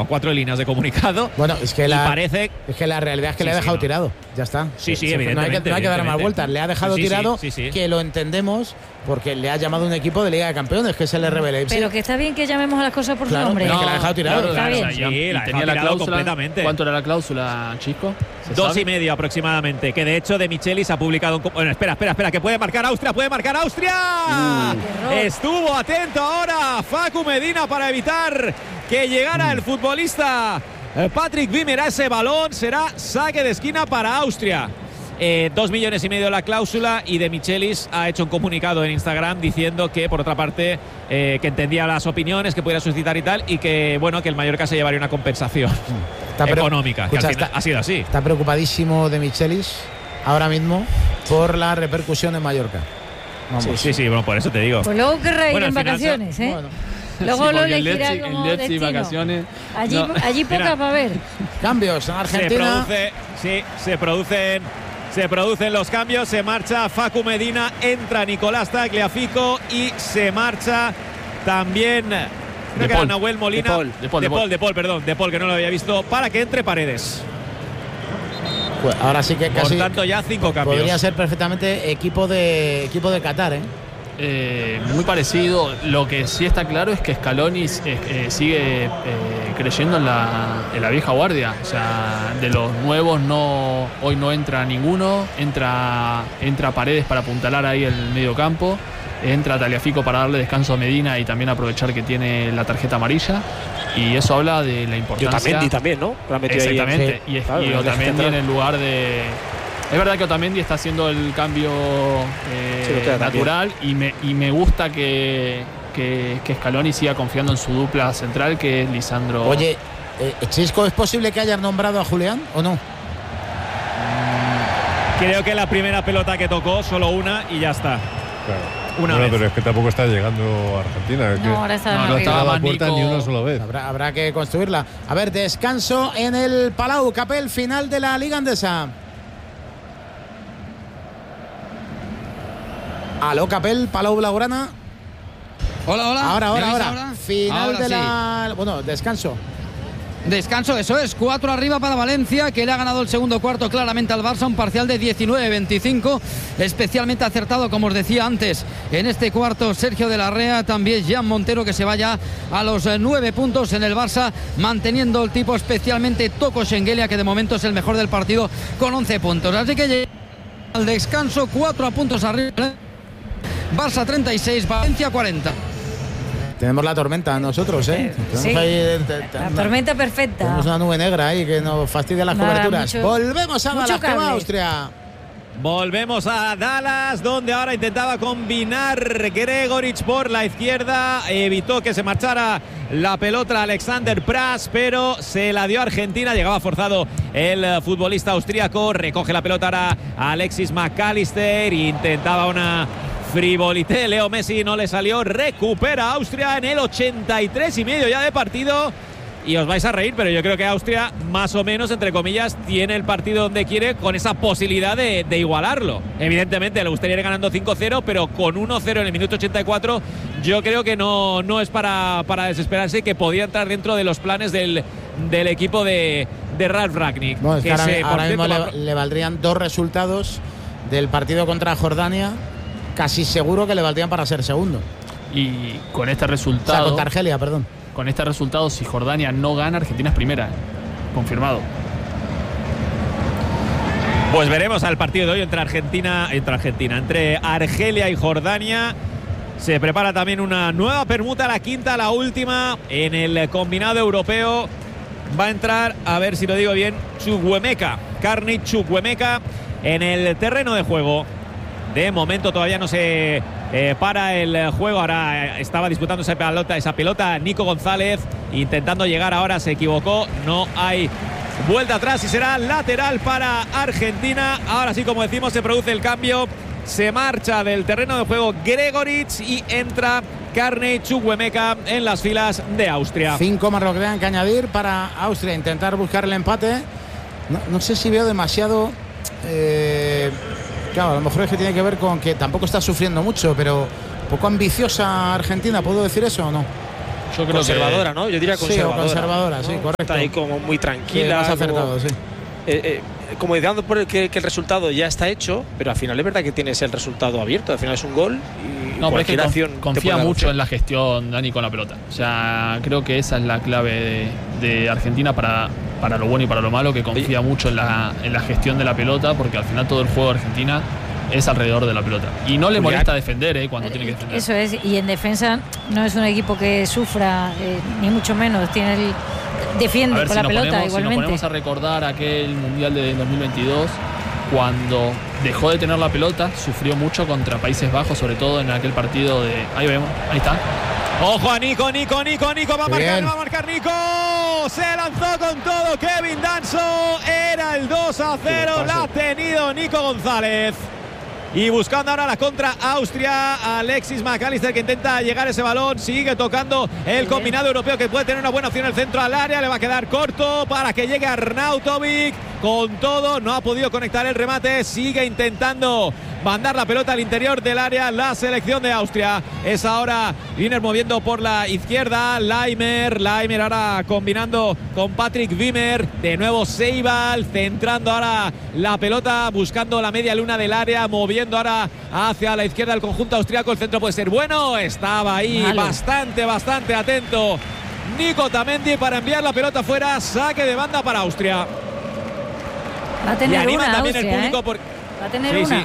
4 líneas de comunicado. Bueno, es que parece es que la realidad es que le ha dejado tirado. Ya está. Sí, evidentemente. No hay que dar más vueltas. Le ha dejado tirado, sí. que lo entendemos, porque le ha llamado un equipo de Liga de Campeones, que es el RB Leipzig. Pero que está bien que llamemos a las cosas por su Claro, nombre. no, que la ha dejado tirado. Está bien. Sí, la tenía ha dejado cláusula completamente. ¿Cuánto era la cláusula, Chisco? 2,5 aproximadamente. Que de hecho De Michelis ha publicado bueno, espera, que puede marcar Austria. Estuvo atento ahora Facu Medina para evitar que llegara el futbolista Patrick Wimmer a ese balón. Será saque de esquina para Austria. 2,5 millones la cláusula, y De Michelis ha hecho un comunicado en Instagram diciendo que, por otra parte, que entendía las opiniones que pudiera suscitar y tal, y que, bueno, que el Mallorca se llevaría una compensación económica. Escucha, que al final ha sido así. Está preocupadísimo De Michelis ahora mismo por la repercusión en Mallorca. Vamos. Sí, bueno, por eso te digo. Pues luego querrá ir en al final vacaciones, ¿eh? Bueno. Luego lo el elegirá como Leipzig destino. vacaciones. Allí pocas va a haber. Cambios en Argentina. Se producen los cambios. Se marcha Facu Medina, entra Nicolás Tagliafico y se marcha también, creo que era Nahuel Molina. De Paul, que no lo había visto, para que entre Paredes. Pues ahora sí que casi. Por tanto, ya 5 cambios. Podría ser perfectamente equipo de Qatar, ¿eh? Muy parecido. Lo que sí está claro es que Scaloni sigue creyendo en la vieja guardia. O sea, de los nuevos hoy no entra ninguno. Entra Paredes para apuntalar ahí el medio campo. Entra Tagliafico para darle descanso a Medina y también aprovechar que tiene la tarjeta amarilla. Y eso habla de la importancia. Otamendi también, ¿no? Exactamente. Ahí, y Otamendi en el lugar de. Es verdad que Otamendi está haciendo el cambio natural, y me gusta que Scaloni siga confiando en su dupla central, que es Lisandro. Oye, Chisco, ¿es posible que hayan nombrado a Julián o no? Creo que la primera pelota que tocó, solo una y ya está. Claro. Una vez. Pero es que tampoco está llegando a Argentina. No, ahora está No estaba a la puerta ni una sola vez. Habrá que construirla. A ver, descanso en el Palau Capel, final de la Liga Endesa. Aló, Capel, Palau Blaugrana. Hola. Ahora. Final ahora de sí. Bueno, descanso. Descanso, eso es. 4 arriba para Valencia, que le ha ganado el segundo cuarto claramente al Barça, un parcial de 19-25. Especialmente acertado, como os decía antes, en este cuarto Sergio de la Rea, también Jan Montero, que se vaya a los 9 puntos en el Barça, manteniendo el tipo, especialmente Toko Schengelia, que de momento es el mejor del partido, con 11 puntos. Así que llega al descanso, 4 puntos arriba. Barça 36, Valencia 40. Tenemos la tormenta nosotros, ¿eh? Sí. La tormenta perfecta. Tenemos una nube negra ahí que nos fastidia las coberturas. Volvemos a Dallas, que va Austria. Volvemos a Dallas, donde ahora intentaba combinar Gregoric por la izquierda. Evitó que se marchara la pelota Alexander Pras, pero se la dio a Argentina. Llegaba forzado el futbolista austríaco. Recoge la pelota ahora Alexis McAllister. Intentaba una frivolité. Leo Messi no le salió. Recupera Austria en el 83,5 ya de partido. Y os vais a reír, pero yo creo que Austria, más o menos, entre comillas, tiene el partido donde quiere, con esa posibilidad de igualarlo. Evidentemente le gustaría ir ganando 5-0, pero con 1-0 en el minuto 84 yo creo que no es para desesperarse, que podía entrar dentro de los planes del equipo de Ralf Rangnick. Bueno, es que ahora mismo le valdrían 2 resultados del partido contra Jordania. Casi seguro que le valdrían para ser segundo. Y con este resultado. O sea, contra Argelia, perdón. Con este resultado, si Jordania no gana, Argentina es primera. Confirmado. Pues veremos al partido de hoy entre Argelia y Jordania. Se prepara también una nueva permuta, la quinta, la última en el combinado europeo. Va a entrar, a ver si lo digo bien, Carney Chukwuemeka en el terreno de juego. De momento todavía no se para el juego. Ahora estaba disputando esa pelota Nico González, intentando llegar, ahora se equivocó. No hay vuelta atrás y será lateral para Argentina. Ahora sí, como decimos, se produce el cambio. Se marcha del terreno de juego Gregoric y entra Carney Chukwuemeka en las filas de Austria. 5 más lo que tengan que añadir para Austria, intentar buscar el empate. No sé si veo demasiado... Claro, a lo mejor es que tiene que ver con que tampoco está sufriendo mucho, pero poco ambiciosa Argentina, ¿puedo decir eso o no? Yo creo conservadora, ¿no? Yo diría conservadora. Sí, conservadora, ¿no? sí, correcto. Está ahí como muy tranquila. Sí, más acertado, sí. Como diciendo que el resultado ya está hecho, pero al final es verdad que tienes el resultado abierto. Al final es un gol y no, cualquier pero es que acción confía mucho en la gestión, Dani, con la pelota. O sea, creo que esa es la clave de Argentina para lo bueno y para lo malo, que confía mucho en la gestión de la pelota, porque al final todo el juego de Argentina es alrededor de la pelota. Y no le molesta defender cuando tiene que defender. Eso es, y en defensa no es un equipo que sufra, ni mucho menos. Defiende con la pelota igualmente. Si nos ponemos a recordar aquel Mundial de 2022, cuando dejó de tener la pelota, sufrió mucho contra Países Bajos, sobre todo en aquel partido de... Ahí vemos, ahí está. Ojo a Nico, va a marcar Nico. Se lanzó con todo Kevin Danso. Era el 2-0, la ha tenido Nico González. Y buscando ahora la contra Austria, Alexis McAllister, que intenta llegar ese balón, sigue tocando el combinado europeo, que puede tener una buena opción en el centro al área, le va a quedar corto para que llegue Arnautovic con todo, no ha podido conectar el remate, sigue intentando mandar la pelota al interior del área la selección de Austria. Es ahora Wiener moviendo por la izquierda, Laimer ahora combinando con Patrick Wimmer, de nuevo Seibal centrando ahora la pelota, buscando la media luna del área, moviendo ahora hacia la izquierda el conjunto austriaco. El centro puede ser bueno, estaba ahí bastante atento Nico Otamendi para enviar la pelota fuera, saque de banda para Austria. Va a tener una también Austria, el público va a tener una. Sí.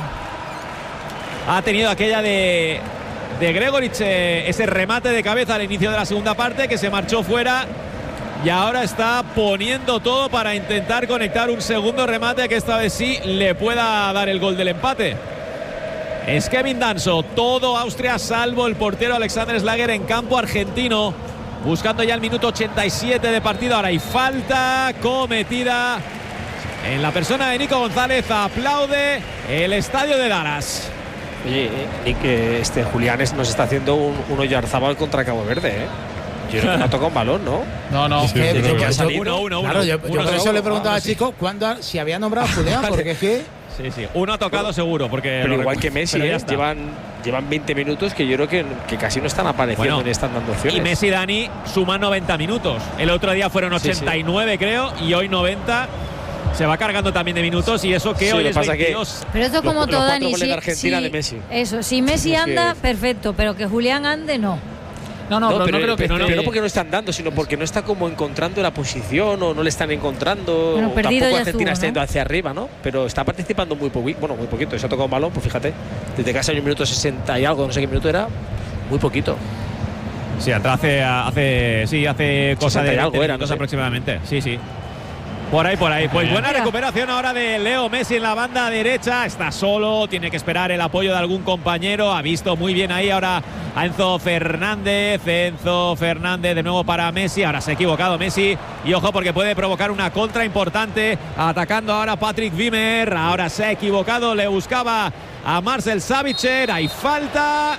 Ha tenido aquella de Gregoritsch, ese remate de cabeza al inicio de la segunda parte, que se marchó fuera, y ahora está poniendo todo para intentar conectar un segundo remate que esta vez sí le pueda dar el gol del empate. Es Kevin Danso, todo Austria salvo el portero Alexander Schlager en campo argentino, buscando ya el minuto 87 de partido. Ahora hay falta cometida en la persona de Nico González. Aplaude el estadio de Dallas. Oye, Nick, Julián nos está haciendo un Oyarzabal contra Cabo Verde, ¿eh? Yo creo que no ha tocado un balón, ¿no? No. Sí, uno. Claro, yo por eso le preguntaba a Chico si había nombrado a Julián, porque es que... Sí, uno ha tocado seguro, porque... Pero igual que Messi, llevan 20 minutos que yo creo que casi no están apareciendo ni están dando opciones. Y Messi, Dani, suma 90 minutos. El otro día fueron 89, creo, y hoy 90. Se va cargando también de minutos, y eso que hoy es 22. Pero esto es como todo, Dani. De Argentina de Messi. Eso, si Messi anda, perfecto, pero que Julián ande, no. No, pero no creo que pero no porque no están dando, sino porque no está como encontrando la posición, o no le están encontrando. Bueno, tampoco Argentina está yendo hacia arriba, ¿no? Pero está participando muy poquito. Se ha tocado un balón, pues fíjate, desde que ha salido un minuto 60 y algo, no sé qué minuto era, muy poquito. Sí, hace cosa de algo era, no sé. Aproximadamente. Sí. Por ahí. Pues buena recuperación ahora de Leo Messi en la banda derecha. Está solo, tiene que esperar el apoyo de algún compañero. Ha visto muy bien ahí ahora a Enzo Fernández. Enzo Fernández de nuevo para Messi. Ahora se ha equivocado Messi. Y ojo, porque puede provocar una contra importante. Atacando ahora Patrick Wimmer. Ahora se ha equivocado. Le buscaba a Marcel Sabitzer. Hay falta.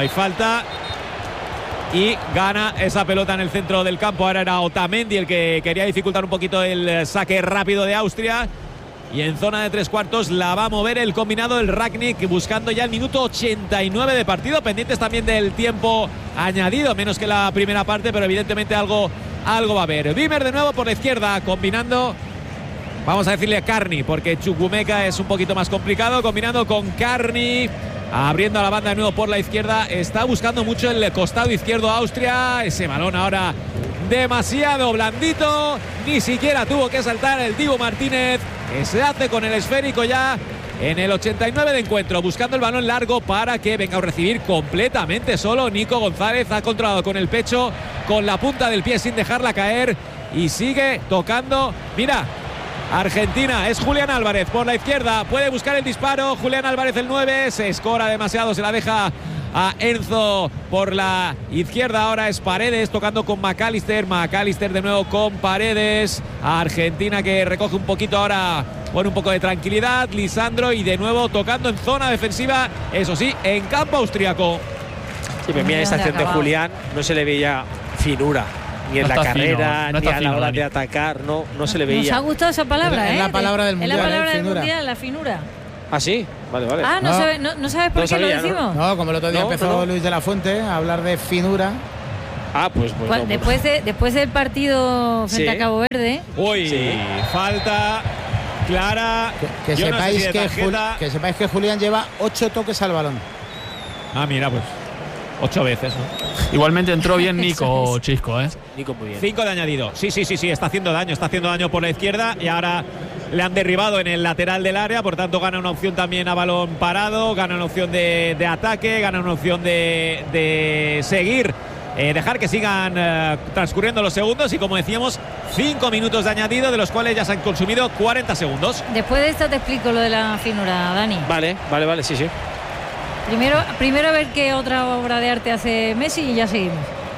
Y gana esa pelota en el centro del campo. Ahora era Otamendi el que quería dificultar un poquito el saque rápido de Austria. Y en zona de 3/4 la va a mover el combinado del Rangnick, buscando ya el minuto 89 de partido. Pendientes también del tiempo añadido, menos que la primera parte, pero evidentemente algo va a haber. Wimmer de nuevo por la izquierda, combinando. Vamos a decirle a Carney, porque Chukwuemeka es un poquito más complicado. Combinando con Carney. Abriendo a la banda de nuevo por la izquierda. Está buscando mucho el costado izquierdo Austria. Ese balón ahora demasiado blandito. Ni siquiera tuvo que saltar el Dibu Martínez, que se hace con el esférico ya en el 89 de encuentro. Buscando el balón largo para que venga a recibir completamente solo Nico González. Ha controlado con el pecho, con la punta del pie sin dejarla caer. Y sigue tocando. Mira, Argentina, es Julián Álvarez por la izquierda, puede buscar el disparo. Julián Álvarez, el 9, se escora demasiado, se la deja a Enzo por la izquierda. Ahora es Paredes tocando con McAllister de nuevo con Paredes. A Argentina, que recoge un poquito ahora, pone un poco de tranquilidad. Lisandro, y de nuevo tocando en zona defensiva, eso sí, en campo austriaco. Sí, pero mira, esta acción de Julián no se le veía finura. Ni en la carrera, ni a la hora de atacar, no se le veía. Nos ha gustado esa palabra, Es la palabra del mundial. Es la palabra del mundial, la finura. ¿Ah, sí? Vale. Ah, ¿no sabes por qué lo decimos? No, como el otro día empezó Luis de la Fuente a hablar de finura. Pues no, después del partido frente a Cabo Verde. Falta clara. Que sepáis que Julián lleva 8 toques al balón. Mira, pues 8 veces, ¿no? Igualmente entró bien Nico Chisco, ¿eh? Nico muy bien. 5 de añadido. Sí, está haciendo daño por la izquierda y ahora le han derribado en el lateral del área, por tanto gana una opción también a balón parado, gana una opción de ataque, gana una opción de seguir, dejar que sigan transcurriendo los segundos y, como decíamos, 5 minutos de añadido, de los cuales ya se han consumido 40 segundos. Después de esto te explico lo de la finura, Dani. Vale, sí. Primero a ver qué otra obra de arte hace Messi y ya seguimos.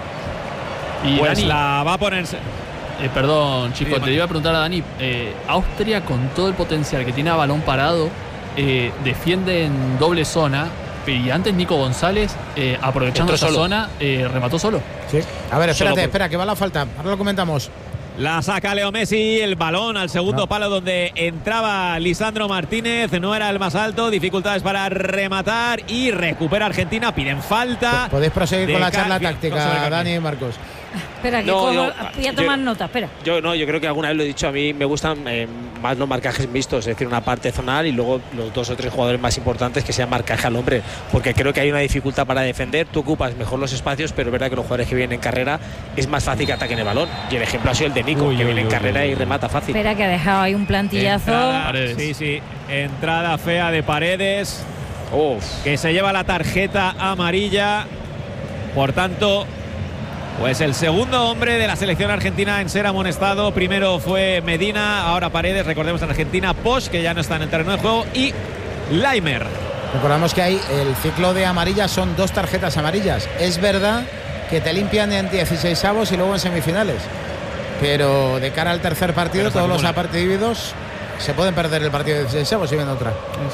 Y pues Dani, la va a ponerse. Perdón, chicos, te iba a preguntar a Dani. Austria, con todo el potencial que tiene a balón parado, defiende en doble zona. Y antes Nico González, aprovechando esa zona, remató solo. Sí. A ver, espera, que va la falta. Ahora lo comentamos. La saca Leo Messi, el balón al segundo palo donde entraba Lisandro Martínez, no era el más alto, dificultades para rematar y recupera Argentina, piden falta. Podéis proseguir con la charla táctica, Dani y Marcos. Espera, que voy a tomar nota, espera. Yo creo que alguna vez lo he dicho, a mí me gustan más los marcajes mixtos, es decir, una parte zonal y luego los 2 o 3 jugadores más importantes que sean marcaje al hombre, porque creo que hay una dificultad para defender, tú ocupas mejor los espacios, pero es verdad que los jugadores que vienen en carrera es más fácil que ataquen el balón, y el ejemplo ha sido el de Nico, que viene en carrera y remata fácil. Espera, que ha dejado ahí un plantillazo. Entrada fea de Paredes, que se lleva la tarjeta amarilla, por tanto, pues el segundo hombre de la selección argentina en ser amonestado. Primero fue Medina, ahora Paredes, recordemos en Argentina, Posch, que ya no está en el terreno de juego, y Laimer. Recordamos que hay el ciclo de amarillas, son 2 tarjetas amarillas. Es verdad que te limpian en 16avos y luego en semifinales, pero de cara al tercer partido, todos los partidos se pueden perder el partido de 16avos y ven otra.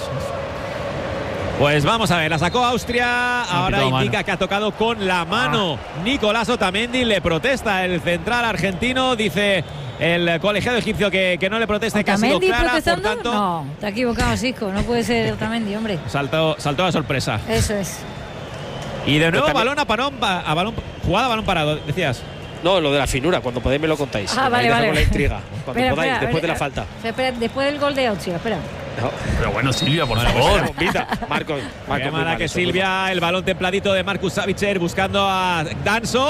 Pues vamos a ver, la sacó Austria, ahora indica que ha tocado con la mano Nicolás Otamendi, le protesta el central argentino, dice el colegiado egipcio que no le proteste, que ha sido clara, por tanto… No, te ha equivocado, Cisco, no puede ser Otamendi, hombre. Saltó la sorpresa. Eso es. Y de nuevo jugada a balón parado, decías. No, lo de la finura, cuando podáis me lo contáis. Vale. La intriga, cuando podáis, después de la falta. Después del gol de Austria, espera. No. Pero bueno, Silvia, por favor. Marcos. Qué mala que Silvia, el balón templadito de Marcus Savitzer buscando a Danso.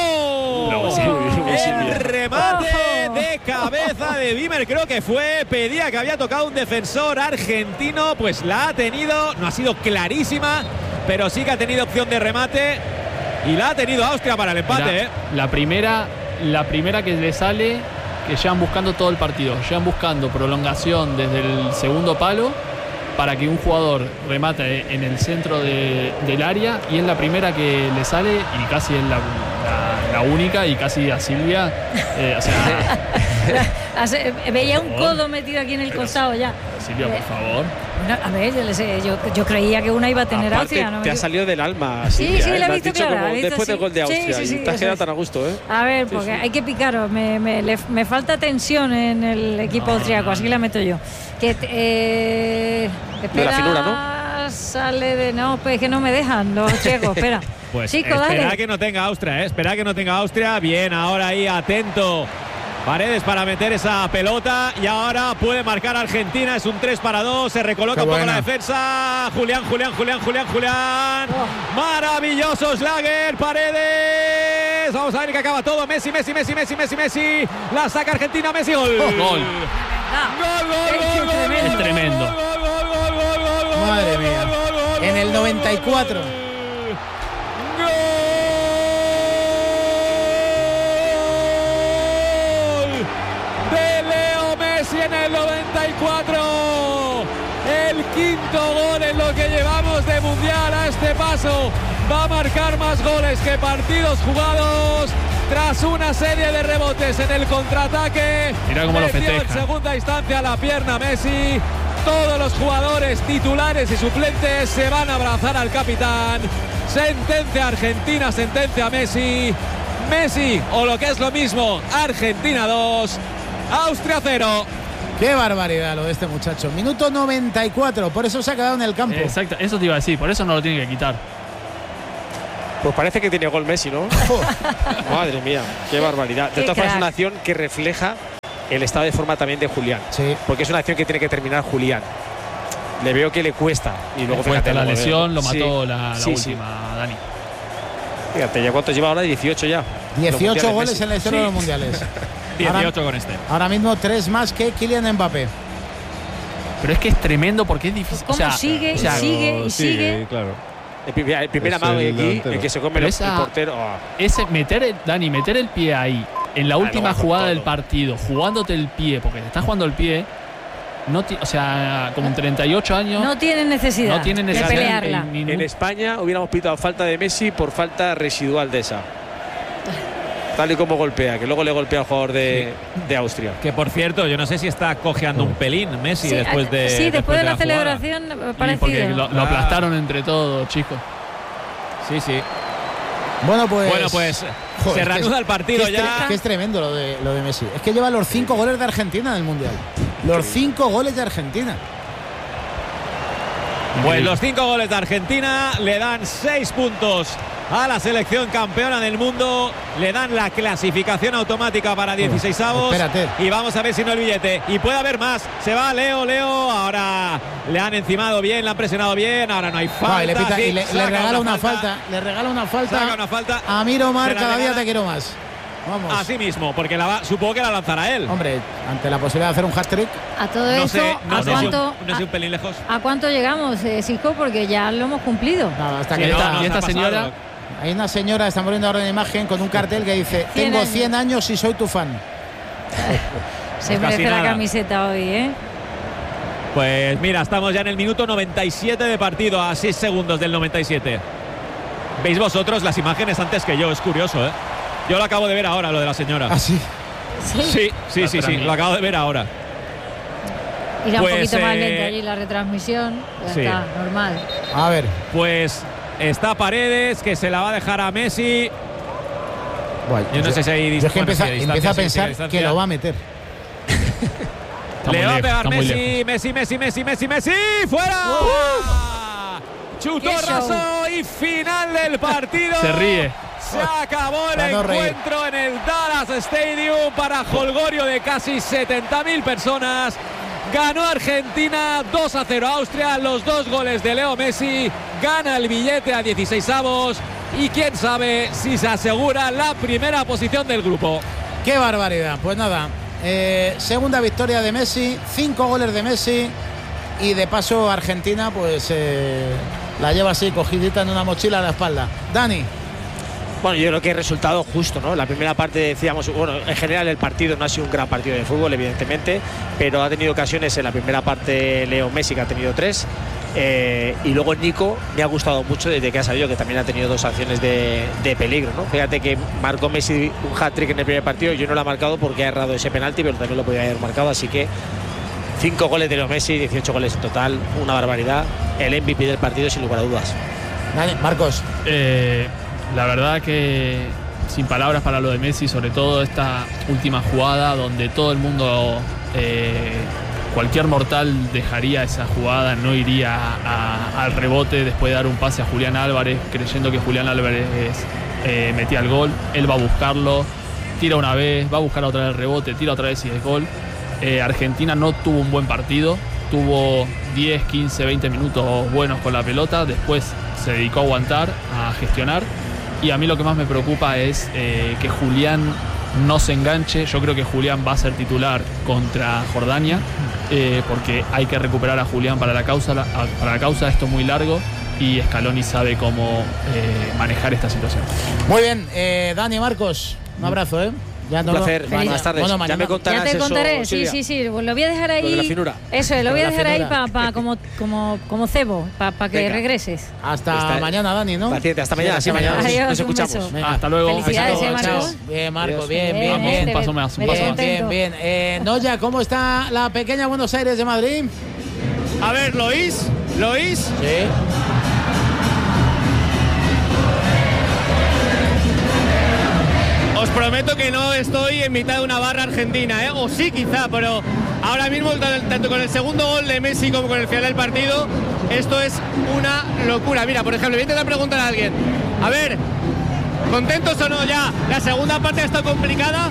El remate de cabeza de Wimmer, creo que pedía que había tocado un defensor argentino, pues la ha tenido, no ha sido clarísima, pero sí que ha tenido opción de remate y la ha tenido Austria para el empate. La primera que le sale, que llevan buscando todo el partido, llevan buscando prolongación desde el segundo palo para que un jugador remate en el centro del área, y es la primera que le sale y casi es la única, y casi a Silvia veía un codo metido aquí en el costado ya. Silvia, por favor. Bueno, a ver, yo creía que una iba a tener Austria. ¿No? Te ha salido del alma, Silvia, sí, la he visto clara. Después del gol de Austria. Sí, te has quedado tan a gusto, ¿eh? A ver, porque hay que picaros. Me falta tensión en el equipo austriaco, así que la meto yo. De la finura, ¿no? Sale de… No, pues es que no me dejan los checos, espera. Pues Chico, espera dale. que no tenga Austria, espera que no tenga Austria. Bien, ahora ahí atento Paredes para meter esa pelota, y ahora puede marcar Argentina. Es un 3-2, se recoloca un poco la defensa. Julián. Maravilloso Schlager, Paredes. Vamos a ver que acaba todo. Messi. La saca Argentina, Messi. Gol. Gol. Es tremendo. Madre mía. En el 94. En el 94, el quinto gol en lo que llevamos de mundial. A este paso va a marcar más goles que partidos jugados, tras una serie de rebotes en el contraataque. Mira cómo lo festeja. En segunda instancia la pierna Messi. Todos los jugadores titulares y suplentes se van a abrazar al capitán. Sentencia Argentina, sentencia Messi, o lo que es lo mismo, Argentina 2, Austria 0. Qué barbaridad lo de este muchacho. Minuto 94, por eso se ha quedado en el campo. Exacto, eso te iba a decir, por eso no lo tiene que quitar. Pues parece que tiene gol Messi, ¿no? Madre mía, qué barbaridad. De todas formas, es una acción que refleja el estado de forma también de Julián. Sí. Porque es una acción que tiene que terminar Julián. Le veo que le cuesta. Y luego fíjate, la lesión lo mató sí. la última, Dani. Fíjate, ¿ya cuántos lleva ahora? 18 ya. 18 goles en la historia de los mundiales. 18 con este. Ahora mismo 3 más que Kylian Mbappé. Pero es que es tremendo porque es difícil. ¿Cómo sigue? Sigue, claro. El primera mano de aquí, el que se come el portero. Ese meter el pie ahí, en la última jugada del partido, jugándote el pie, porque te estás jugando el pie, o sea, con 38 años. No tiene necesidad, de pelearla. En España hubiéramos pitado falta de Messi por falta residual de esa. Tal y como golpea, que luego le golpea al jugador de Austria. Que por cierto, yo no sé si está cojeando un pelín Messi después de la celebración parecido. Porque lo aplastaron entre todos, chicos. Sí. Bueno, pues joder, se reanuda el partido ya. Que es tremendo lo de Messi. Es que lleva los 5 goles de Argentina en el Mundial. Los 5 goles de Argentina. Pues los 5 goles de Argentina le dan 6 puntos a la selección campeona del mundo, le dan la clasificación automática para 16avos. Y vamos a ver si no el billete. Y puede haber más. Se va Leo. Ahora le han encimado bien, le han presionado bien. Ahora no hay falta. Le regala una falta. Le regala una falta. Saca una falta. A mí, Omar, cada día te quiero más. Vamos. Así mismo, porque supongo que la lanzará él. Hombre, ante la posibilidad de hacer un hat-trick. A todo esto, no sé un pelín lejos. ¿A cuánto llegamos, Sisco? Porque ya lo hemos cumplido. Nada, hasta sí, que esta señora. Hay una señora, está poniendo ahora una imagen con un cartel que dice: tengo 100 años y soy tu fan. Se merece la camiseta hoy, ¿eh? Pues mira, estamos ya en el minuto 97 de partido, a 6 segundos del 97. ¿Veis vosotros las imágenes antes que yo? Es curioso, ¿eh? Yo lo acabo de ver ahora, lo de la señora. ¿Ah, sí? Sí, lo acabo de ver ahora. Irá un poquito más lenta allí la retransmisión. Ya está, normal. A ver. Pues está Paredes, que se la va a dejar a Messi. Bueno, yo no sé si hay distancia. Empieza a pensar que lo va a meter. Le va a pegar Messi. ¡Fuera! Chutó raso y final del partido. Se ríe. Se acabó el encuentro en el Dallas Stadium para jolgorio de casi 70.000 personas. Ganó Argentina 2-0 a Austria, los 2 goles de Leo Messi. Gana el billete a 16avos y quién sabe si se asegura la primera posición del grupo. ¡Qué barbaridad! Pues nada, segunda victoria de Messi, 5 goles de Messi y de paso Argentina pues la lleva así cogidita en una mochila a la espalda. Dani. Bueno, yo creo que es resultado justo, ¿no? La primera parte decíamos, bueno, en general el partido no ha sido un gran partido de fútbol, evidentemente, pero ha tenido ocasiones en la primera parte Leo Messi, que ha tenido 3, y luego Nico me ha gustado mucho desde que ha salido, que también ha tenido 2 acciones de peligro, ¿no? Fíjate que marcó Messi un hat-trick en el primer partido, yo no lo he marcado porque ha errado ese penalti, pero también lo podía haber marcado, así que 5 goles de Leo Messi, 18 goles en total, una barbaridad, el MVP del partido sin lugar a dudas. Dani, Marcos. La verdad que sin palabras para lo de Messi, sobre todo esta última jugada donde todo el mundo, cualquier mortal dejaría esa jugada, no iría al rebote después de dar un pase a Julián Álvarez, creyendo que Julián Álvarez metía el gol. Él va a buscarlo, tira una vez, va a buscar otra vez el rebote, tira otra vez y es gol. Argentina no tuvo un buen partido, tuvo 10, 15, 20 minutos buenos con la pelota, después se dedicó a aguantar, a gestionar. Y a mí lo que más me preocupa es que Julián no se enganche. Yo creo que Julián va a ser titular contra Jordania, porque hay que recuperar a Julián para la causa. Esto es muy largo y Scaloni sabe cómo manejar esta situación. Muy bien, Dani, Marcos, un abrazo, ¿eh? Un placer, buenas tardes. Bueno, ya me contarás. Ya te contaré, eso, sí. Lo voy a dejar ahí. Lo de la finura. Eso, lo voy a dejar ahí como cebo, para que regreses. Hasta mañana, Dani, ¿no? Paciente, hasta mañana. Sí, mañana nos escuchamos. Hasta luego. Felicidades, Marcos. Bien, Marco, bien. Un paso más. Bien. Noya, ¿cómo está la pequeña Buenos Aires de Madrid? A ver, ¿lo oís? Sí. Os Os prometo que no estoy en mitad de una barra argentina, ¿eh? O sí quizá, pero ahora mismo tanto con el segundo gol de Messi como con el final del partido, esto es una locura. Mira, por ejemplo, voy a intentar preguntar a alguien, a ver, ¿contentos o no ya? La segunda parte ha estado complicada,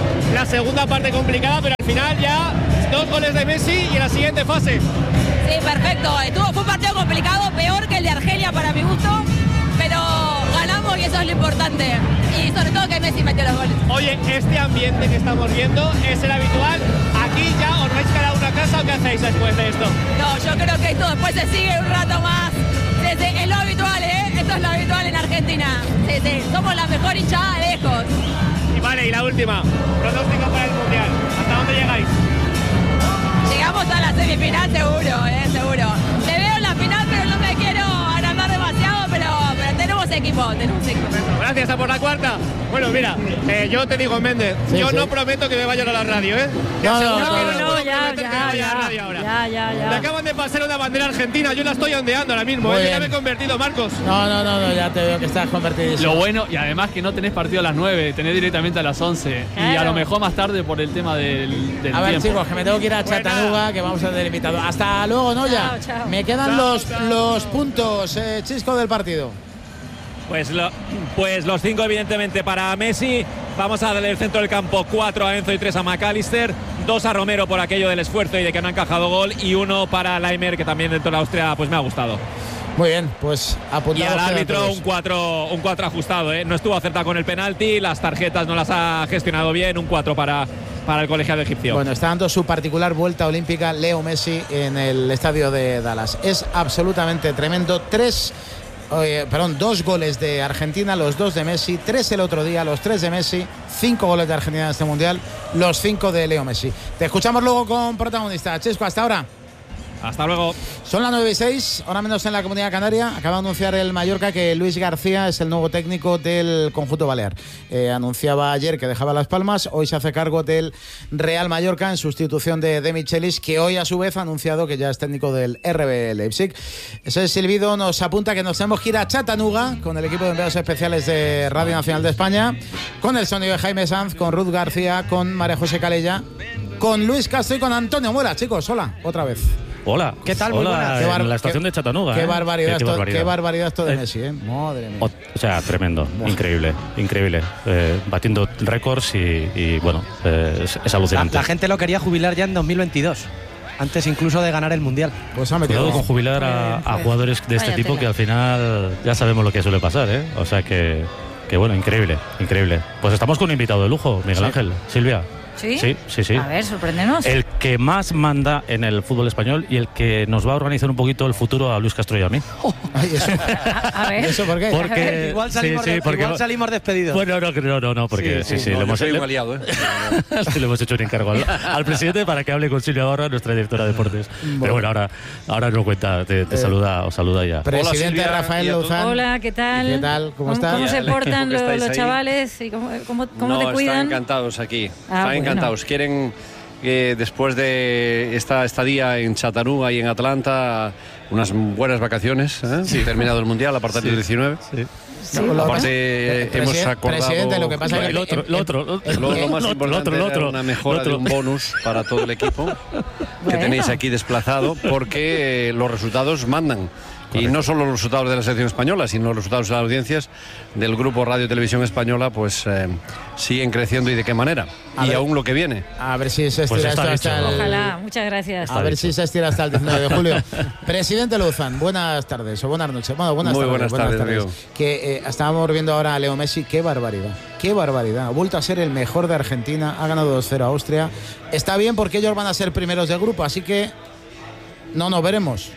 pero al final ya 2 goles de Messi y en la siguiente fase. Sí, perfecto. Fue un partido complicado, peor que el de Argelia para mi gusto, pero ganamos y eso es lo importante. Y sobre todo que Messi metió los goles. Oye, este ambiente que estamos viendo es el habitual. ¿Aquí ya os vais cada uno a casa o qué hacéis después de esto? No, yo creo que esto después se sigue un rato más. Es lo habitual, ¿eh? Esto es lo habitual en Argentina. Sí. Somos la mejor hinchada lejos. Y vale, y la última. Pronóstico para el Mundial. ¿Hasta dónde llegáis? Llegamos a la semifinal seguro. Te veo en la final, pero no me quiero agrandar demasiado, pero tenemos equipo. Gracias a por la cuarta. Bueno, mira, yo te digo, Méndez, no prometo que me vayan a la radio, ¿eh? No, ya. Me acaban de pasar una bandera argentina, yo la estoy ondeando ahora mismo, ¿eh? Yo ya me he convertido, Marcos. No, ya te veo que estás convertido. Lo bueno, y además que no tenés partido a las 9, tenés directamente a las 11. Claro. Y a lo mejor más tarde por el tema del a ver, tiempo. chicos, que me tengo que ir a Chattanooga, que vamos a tener invitado. Hasta luego, Noya. Chao. Me quedan los puntos, Chisco, del partido. Pues los 5 evidentemente para Messi. Vamos a darle el centro del campo, 4 a Enzo y 3 a McAllister, 2 a Romero por aquello del esfuerzo y de que no ha encajado gol, y 1 para Laimer, que también dentro de Austria pues me ha gustado. Muy bien, pues apuntamos. Y al árbitro un 4 ajustado, ¿eh? No estuvo acertado con el penalti, las tarjetas no las ha gestionado bien, un 4 para el colegiado egipcio. Bueno, está dando su particular vuelta olímpica Leo Messi en el estadio de Dallas. Es absolutamente tremendo. 2 goles de Argentina, los 2 de Messi, 3 el otro día, los 3 de Messi, 5 goles de Argentina en este Mundial, los 5 de Leo Messi. Te escuchamos luego con protagonista. Chisco, hasta ahora. Hasta luego. Son las 9:06, ahora menos en la Comunidad Canaria. Acaba de anunciar el Mallorca que Luis García es el nuevo técnico del conjunto balear. Anunciaba ayer que dejaba Las Palmas, hoy se hace cargo del Real Mallorca en sustitución de Michelis, que hoy a su vez ha anunciado que ya es técnico del RB Leipzig. Ese silbido nos apunta que nos tenemos que ir a Chattanooga con el equipo de enviados especiales de Radio Nacional de España, con el sonido de Jaime Sanz, con Ruth García, con María José Calella, con Luis Castro y con Antonio Muela. Chicos, hola, otra vez. Hola. ¿Qué tal? Hola, en la estación de Chattanooga. Qué barbaridad, qué barbaridad esto de Messi, ¿eh? Madre mía. O sea, tremendo, increíble. Batiendo récords y bueno, es alucinante. La gente lo quería jubilar ya en 2022. Antes incluso de ganar el Mundial. Pues ha metido. Cuidado con jubilar a jugadores de este tipo, que al final ya sabemos lo que suele pasar, ¿eh? O sea que bueno, increíble. Pues estamos con un invitado de lujo, Miguel Ángel, Silvia. ¿Sí? Sí. A ver, sorpréndenos. El que más manda en el fútbol español y el que nos va a organizar un poquito el futuro a Luis Castro y a mí. Ay, eso. A ver. ¿Eso por qué? Porque igual salimos despedidos. Bueno, no, porque sí, no, lo hemos liado, ¿eh? Sí, le hemos hecho un encargo al presidente para que hable con Silvia Barra, nuestra directora de deportes. Pero bueno, ahora nos cuenta, os saluda ya. Presidente Hola, Silvia, Rafael Luzán. Hola, ¿qué tal? ¿Qué tal? ¿Cómo estás? ¿Cómo se portan los chavales? ¿Y cómo te cuidan? Están encantados aquí. Están encantados. Quieren que después de esta estadía en Chattanooga y en Atlanta, unas buenas vacaciones, ¿eh? Terminado el Mundial a partir del 19. Sí. Aparte hemos acordado. Presidente, lo que pasa es que lo más importante era una mejora de un bonus para todo el equipo que tenéis aquí desplazado, porque los resultados mandan. Y no solo los resultados de la selección española, sino los resultados de las audiencias del grupo Radio Televisión Española, pues siguen creciendo, y de qué manera. Y aún lo que viene. A ver si se estira esto hasta el... Ojalá, muchas gracias. A ver si se estira hasta el 19 de julio. Presidente Luzán, buenas tardes o buenas noches. Bueno, buenas tardes. Amigo. Que estábamos viendo ahora a Leo Messi, qué barbaridad. Ha vuelto a ser el mejor de Argentina, ha ganado 2-0 a Austria. Está bien porque ellos van a ser primeros del grupo, así que no nos veremos.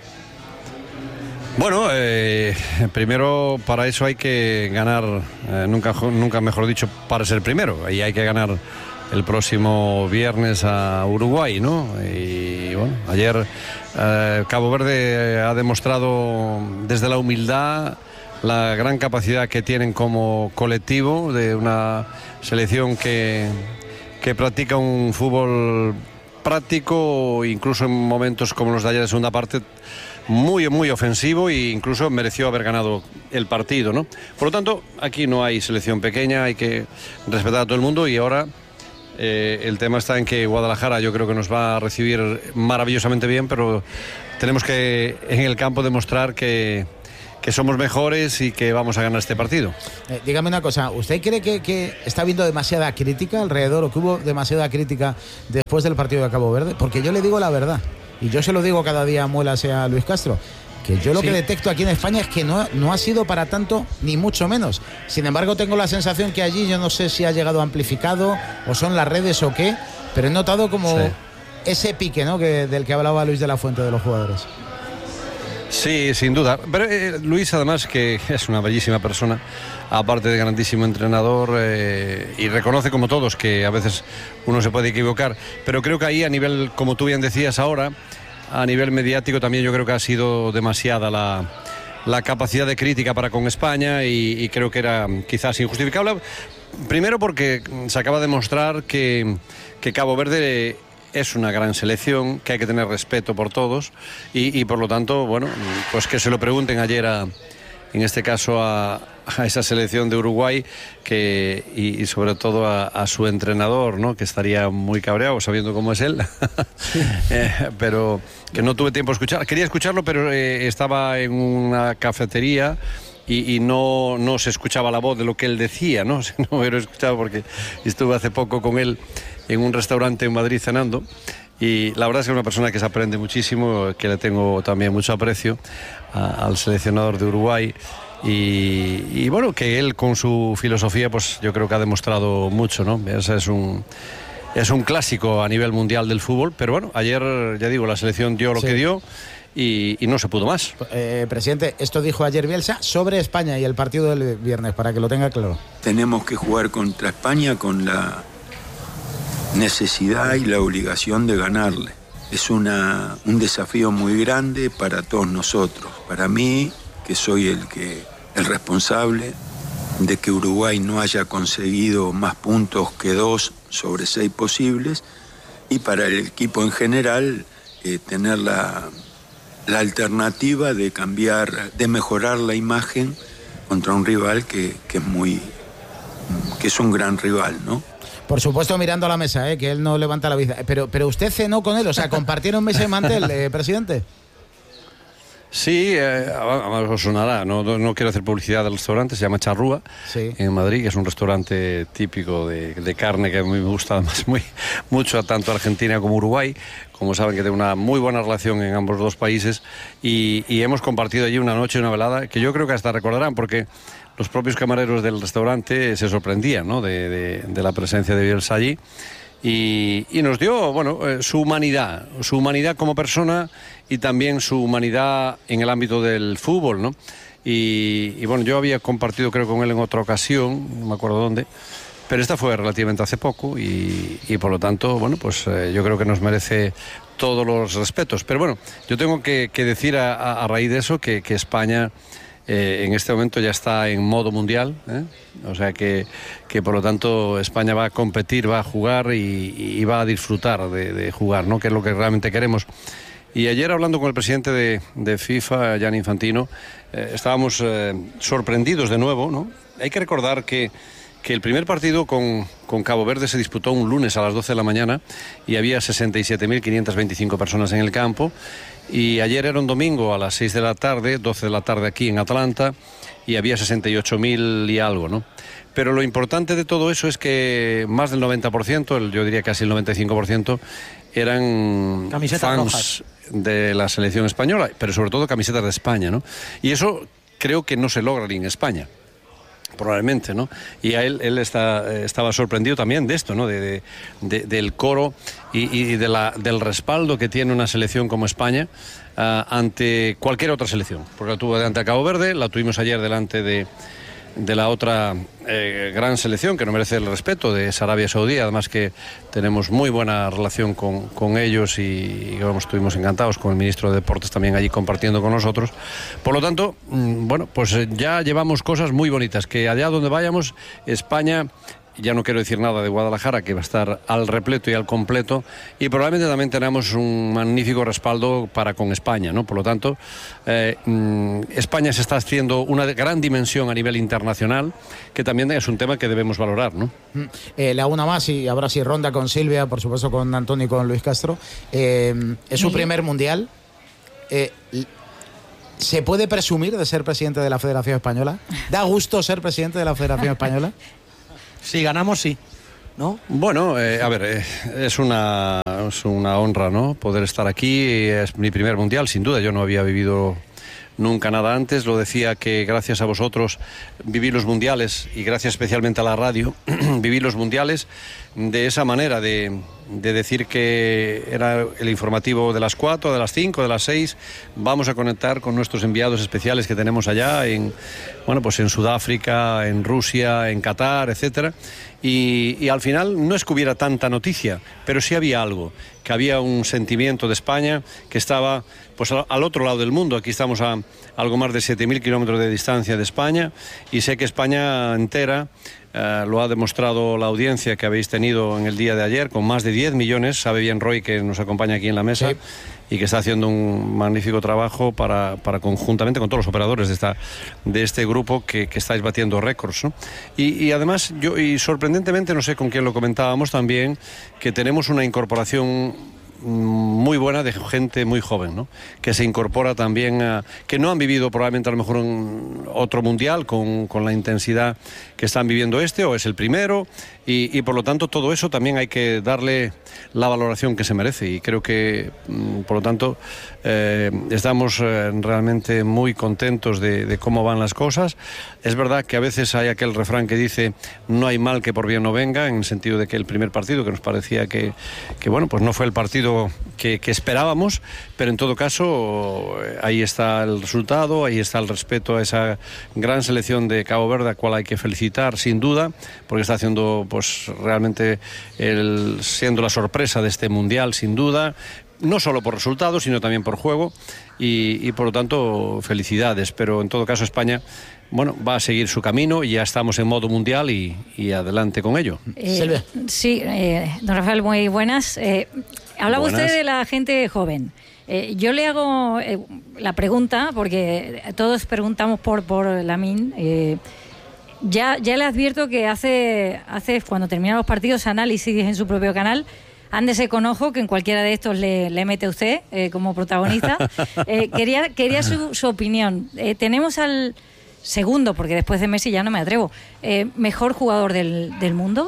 Bueno, primero para eso hay que ganar, nunca mejor dicho, para ser primero. Y hay que ganar el próximo viernes a Uruguay, ¿no? Y bueno, ayer Cabo Verde ha demostrado desde la humildad la gran capacidad que tienen como colectivo, de una selección que practica un fútbol práctico, incluso en momentos como los de ayer de segunda parte, muy, muy ofensivo e incluso mereció haber ganado el partido, ¿no? Por lo tanto, aquí no hay selección pequeña, hay que respetar a todo el mundo y ahora el tema está en que Guadalajara yo creo que nos va a recibir maravillosamente bien, pero tenemos que en el campo demostrar que somos mejores y que vamos a ganar este partido. Dígame una cosa, ¿usted cree que está habiendo demasiada crítica alrededor o que hubo demasiada crítica después del partido de Cabo Verde? Porque yo le digo la verdad, y yo se lo digo cada día a Muela, sea Luis Castro, que yo lo que detecto aquí en España es que no ha sido para tanto, ni mucho menos. Sin embargo, tengo la sensación que allí, yo no sé si ha llegado amplificado o son las redes o qué, pero he notado como ese pique, ¿no?, del que hablaba Luis de la Fuente de los jugadores. Sí, sin duda. Pero Luis, además, que es una bellísima persona, aparte de grandísimo entrenador, y reconoce como todos que a veces uno se puede equivocar, pero creo que ahí a nivel, como tú bien decías ahora, a nivel mediático también yo creo que ha sido demasiada la capacidad de crítica para con España y creo que era quizás injustificable. Primero porque se acaba de demostrar que Cabo Verde es una gran selección, que hay que tener respeto por todos y por lo tanto, bueno, pues que se lo pregunten ayer en este caso a esa selección de Uruguay y sobre todo a su entrenador, ¿no?, que estaría muy cabreado sabiendo cómo es él. Pero que no tuve tiempo de escuchar. Quería escucharlo, pero estaba en una cafetería y no se escuchaba la voz de lo que él decía, ¿no? No me lo he escuchado porque estuve hace poco con él en un restaurante en Madrid cenando y la verdad es que es una persona que se aprende muchísimo, que le tengo también mucho aprecio al seleccionador de Uruguay y bueno, que él con su filosofía pues yo creo que ha demostrado mucho, ¿no? Ese es un clásico a nivel mundial del fútbol, pero bueno, ayer ya digo, la selección dio lo que dio y no se pudo más. Presidente, esto dijo ayer Bielsa sobre España y el partido del viernes, para que lo tenga claro. Tenemos que jugar contra España con la necesidad y la obligación de ganarle. Es un desafío muy grande para todos nosotros. Para mí, que soy el responsable de que Uruguay no haya conseguido más puntos que 2 sobre 6 posibles, y para el equipo en general tener la alternativa de de mejorar la imagen contra un rival que es un gran rival, ¿no? Por supuesto, mirando a la mesa, que él no levanta la vista. Pero usted cenó con él, o sea, ¿compartieron mesa y mantel, presidente? Sí, os sonará, no quiero hacer publicidad del restaurante, se llama Charrúa, en Madrid, que es un restaurante típico de carne que a mí me gusta además mucho, tanto Argentina como Uruguay. Como saben, que tengo una muy buena relación en ambos dos países y hemos compartido allí una noche, una velada, que yo creo que hasta recordarán, porque los propios camareros del restaurante se sorprendían, ¿no?, de la presencia de Bielsa allí. Y nos dio, bueno, su humanidad como persona y también su humanidad en el ámbito del fútbol, ¿no? Y bueno, yo había compartido creo con él en otra ocasión, no me acuerdo dónde, pero esta fue relativamente hace poco y por lo tanto, bueno, pues yo creo que nos merece todos los respetos. Pero bueno, yo tengo que decir a raíz de eso que España en este momento ya está en modo mundial, o sea que por lo tanto España va a competir, va a jugar y va a disfrutar de jugar, ¿no?, que es lo que realmente queremos. Y ayer, hablando con el presidente de FIFA, Gianni Infantino, estábamos sorprendidos de nuevo, ¿no? Hay que recordar que el primer partido con Cabo Verde se disputó un lunes a las 12 de la mañana y había 67.525 personas en el campo. Y ayer era un domingo a las 6 de la tarde, 12 de la tarde aquí en Atlanta, y había 68.000 y algo, ¿no? Pero lo importante de todo eso es que más del 90%, yo diría casi el 95%, eran camisetas fans rojas de la selección española, pero sobre todo camisetas de España, ¿no? Y eso creo que no se logra ni en España, probablemente, ¿no? Y a él estaba sorprendido también de esto, ¿no? Del coro y del respaldo que tiene una selección como España ante cualquier otra selección, porque la tuvo delante a Cabo Verde, la tuvimos ayer delante de la otra gran selección que no merece el respeto, de Arabia Saudí, además que tenemos muy buena relación con ellos y vamos, estuvimos encantados con el ministro de Deportes también allí compartiendo con nosotros. Por lo tanto, bueno, pues ya llevamos cosas muy bonitas, que allá donde vayamos España ya no quiero decir nada de Guadalajara, que va a estar al repleto y al completo, y probablemente también tenemos un magnífico respaldo para con España, ¿no? Por lo tanto, España se está haciendo una gran dimensión a nivel internacional, que también es un tema que debemos valorar, ¿no? Le hago una más y ahora sí ronda con Silvia, por supuesto con Antonio y con Luis Castro. Es su primer mundial. ¿Se puede presumir de ser presidente de la Federación Española? ¿Da gusto ser presidente de la Federación Española? Si ganamos, sí, ¿no? Bueno, a ver, es una honra, ¿no? Poder estar aquí. Es mi primer mundial, sin duda. Yo no había vivido nunca nada antes. Lo decía que gracias a vosotros viví los mundiales, y gracias especialmente a la radio, viví los mundiales de esa manera, de decir que era el informativo de las 4, de las 5, de las 6. Vamos a conectar con nuestros enviados especiales que tenemos allá en Sudáfrica, en Rusia, en Qatar, etcétera. Y al final no es que hubiera tanta noticia, pero sí había algo, que había un sentimiento de España que estaba pues al otro lado del mundo. Aquí estamos a algo más de 7.000 kilómetros de distancia de España, y sé que España entera lo ha demostrado la audiencia que habéis tenido en el día de ayer, con más de 10 millones. Sabe bien Roy, que nos acompaña aquí en la mesa, sí, y que está haciendo un magnífico trabajo para conjuntamente con todos los operadores de este grupo que estáis batiendo récords, ¿no? Y además, sorprendentemente, no sé con quién lo comentábamos también, que tenemos una incorporación muy buena de gente muy joven, ¿no? Que se incorpora también que no han vivido probablemente a lo mejor otro mundial con la intensidad que están viviendo o es el primero, y por lo tanto todo eso también hay que darle la valoración que se merece, y creo que por lo tanto estamos realmente muy contentos de cómo van las cosas. Es verdad que a veces hay aquel refrán que dice no hay mal que por bien no venga, en el sentido de que el primer partido, que nos parecía que bueno, pues no fue el partido que esperábamos, pero en todo caso ahí está el resultado, ahí está el respeto a esa gran selección de Cabo Verde, a cual hay que felicitar sin duda, porque está haciendo pues realmente siendo la sorpresa de este mundial sin duda, no solo por resultados sino también por juego, y por lo tanto felicidades. Pero en todo caso España, bueno, va a seguir su camino, y ya estamos en modo mundial y adelante con ello. Silvia. Sí, don Rafael, muy buenas. Hablaba usted de la gente joven. Yo le hago la pregunta, porque todos preguntamos por Lamine. Ya le advierto que hace cuando terminan los partidos, análisis en su propio canal. Ándese con ojo, que en cualquiera de estos le mete usted como protagonista. Quería su opinión. Tenemos al segundo, porque después de Messi ya no me atrevo, mejor jugador del mundo.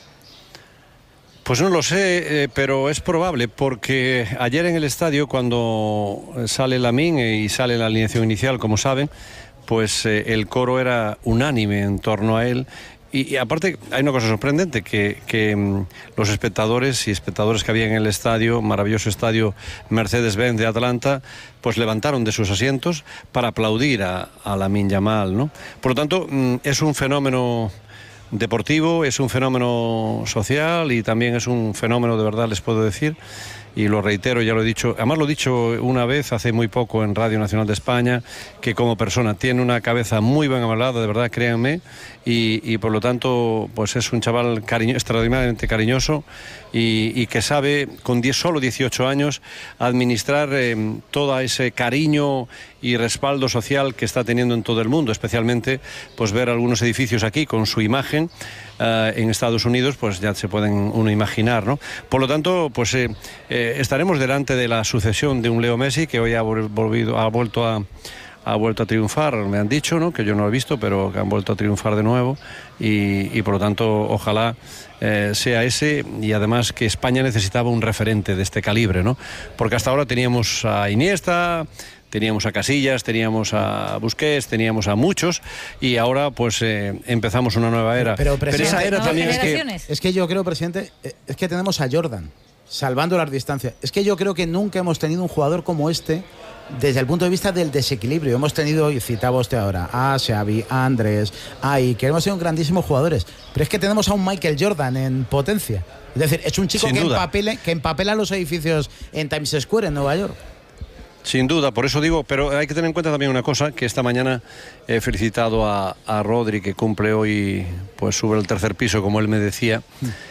Pues no lo sé, pero es probable, porque ayer en el estadio, cuando sale Lamine y sale la alineación inicial, como saben, pues el coro era unánime en torno a él. Y aparte hay una cosa sorprendente, que los espectadores que había en el estadio, maravilloso estadio Mercedes-Benz de Atlanta, pues levantaron de sus asientos para aplaudir a Lamine Yamal, ¿no? Por lo tanto, es un fenómeno deportivo, es un fenómeno social, y también es un fenómeno, de verdad les puedo decir, y lo reitero, ya lo he dicho, además lo he dicho una vez hace muy poco en Radio Nacional de España, que como persona tiene una cabeza muy bien amalada, de verdad, créanme, y por lo tanto pues es un chaval extraordinariamente cariñoso, y que sabe con solo 18 años administrar todo ese cariño y respaldo social que está teniendo en todo el mundo, especialmente pues ver algunos edificios aquí con su imagen en Estados Unidos, pues ya se pueden uno imaginar, ¿no? Por lo tanto, pues estaremos delante de la sucesión de un Leo Messi, que hoy ha vuelto a triunfar, me han dicho, ¿no? Que yo no lo he visto, pero que han vuelto a triunfar de nuevo, y por lo tanto ojalá sea ese, y además que España necesitaba un referente de este calibre, ¿no? Porque hasta ahora teníamos a Iniesta, teníamos a Casillas, teníamos a Busquets, teníamos a muchos, y ahora pues empezamos una nueva era. Pero esa era también es que yo creo, presidente, es que tenemos a Jordan, salvando las distancias. Es que yo creo que nunca hemos tenido un jugador como este desde el punto de vista del desequilibrio. Hemos tenido, y citaba usted ahora, a Xavi, a Andrés, a Iker, hemos sido grandísimos jugadores, pero es que tenemos a un Michael Jordan en potencia. Es decir, es un chico que empapela los edificios en Times Square en Nueva York. Sin duda, por eso digo, pero hay que tener en cuenta también una cosa, que esta mañana he felicitado a Rodri, que cumple hoy, pues sube al tercer piso, como él me decía.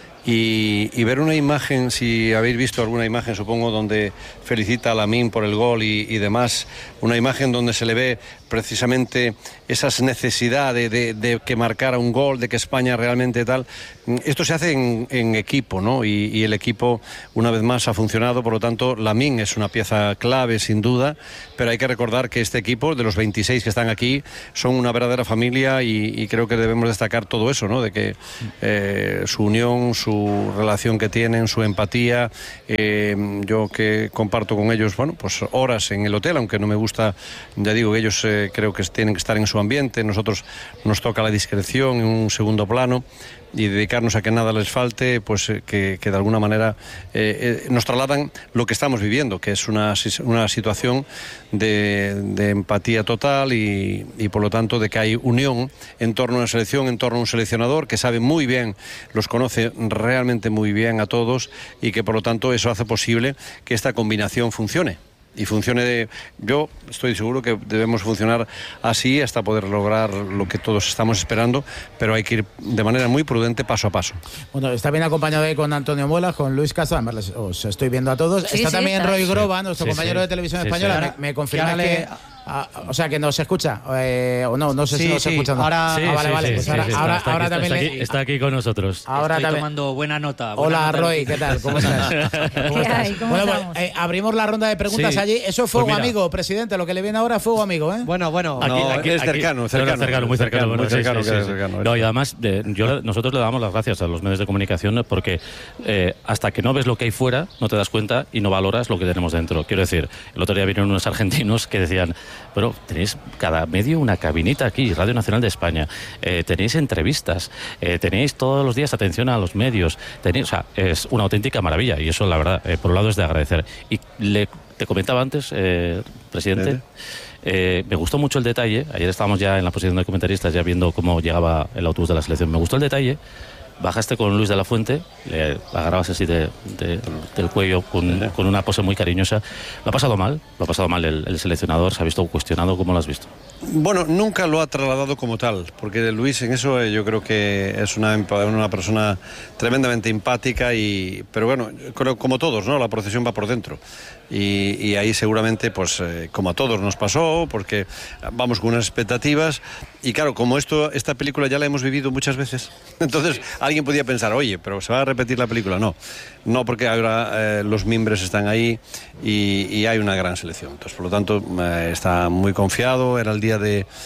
Y ver una imagen, si habéis visto alguna imagen, supongo, donde felicita a Lamine por el gol y demás, una imagen donde se le ve precisamente esas necesidades de que marcara un gol, de que España realmente tal. Esto se hace en equipo, ¿no? Y el equipo, una vez más, ha funcionado. Por lo tanto, Lamine es una pieza clave, sin duda, pero hay que recordar que este equipo, de los 26 que están aquí, son una verdadera familia y creo que debemos destacar todo eso, ¿no? De que su unión, su relación que tienen, su empatía, yo que comparto con ellos, bueno, pues horas en el hotel, aunque no me gusta, ya digo, ellos creo que tienen que estar en su ambiente, nosotros nos toca la discreción en un segundo plano y dedicarnos a que nada les falte, pues que de alguna manera nos trasladan lo que estamos viviendo, que es una situación de empatía total y por lo tanto de que hay unión en torno a una selección, en torno a un seleccionador que sabe muy bien, los conoce realmente muy bien a todos y que por lo tanto eso hace posible que esta combinación funcione. Y funcione, yo estoy seguro que debemos funcionar así hasta poder lograr lo que todos estamos esperando, pero hay que ir de manera muy prudente, paso a paso. Bueno, está bien acompañado ahí con Antonio Muelas, con Luis Castro, además os estoy viendo a todos. Sí, está también Roy Groba, sí, nuestro compañero de Televisión Española, me confirma que... o sea, que nos escucha, o no sé si nos escucha. Ahora, vale. Pues ahora también está aquí con nosotros. Ahora estoy tomando buena nota. Hola, Roy, ¿qué tal? ¿Cómo estás? Bueno, pues, abrimos la ronda de preguntas allí. Eso es fuego amigo, presidente. Lo que le viene ahora es fuego amigo, ¿eh? Bueno. Aquí es cercano, muy cercano. Cercano. No, y además, nosotros le damos las gracias a los medios de comunicación porque hasta que no ves lo que hay fuera, no te das cuenta y no valoras lo que tenemos dentro. Quiero decir, el otro día vinieron unos argentinos que decían, pero tenéis cada medio una cabinita aquí, Radio Nacional de España, tenéis entrevistas, tenéis todos los días atención a los medios, o sea, es una auténtica maravilla y eso, la verdad, por un lado es de agradecer. Y te comentaba antes, presidente, me gustó mucho el detalle, ayer estábamos ya en la posición de comentaristas ya viendo cómo llegaba el autobús de la selección, me gustó el detalle. Bajaste con Luis de la Fuente, le agarrabas así del cuello con una pose muy cariñosa. Lo ha pasado mal el seleccionador, se ha visto cuestionado. ¿Cómo lo has visto? Bueno, nunca lo ha trasladado como tal, porque Luis en eso yo creo que es una persona tremendamente empática, pero bueno, como todos, ¿no? La procesión va por dentro. Y ahí seguramente, pues como a todos nos pasó, porque vamos con unas expectativas y claro, como esta película ya la hemos vivido muchas veces, entonces alguien podía pensar, oye, pero ¿se va a repetir la película? No, porque ahora los miembros están ahí y hay una gran selección. Entonces, por lo tanto, está muy confiado. Era el día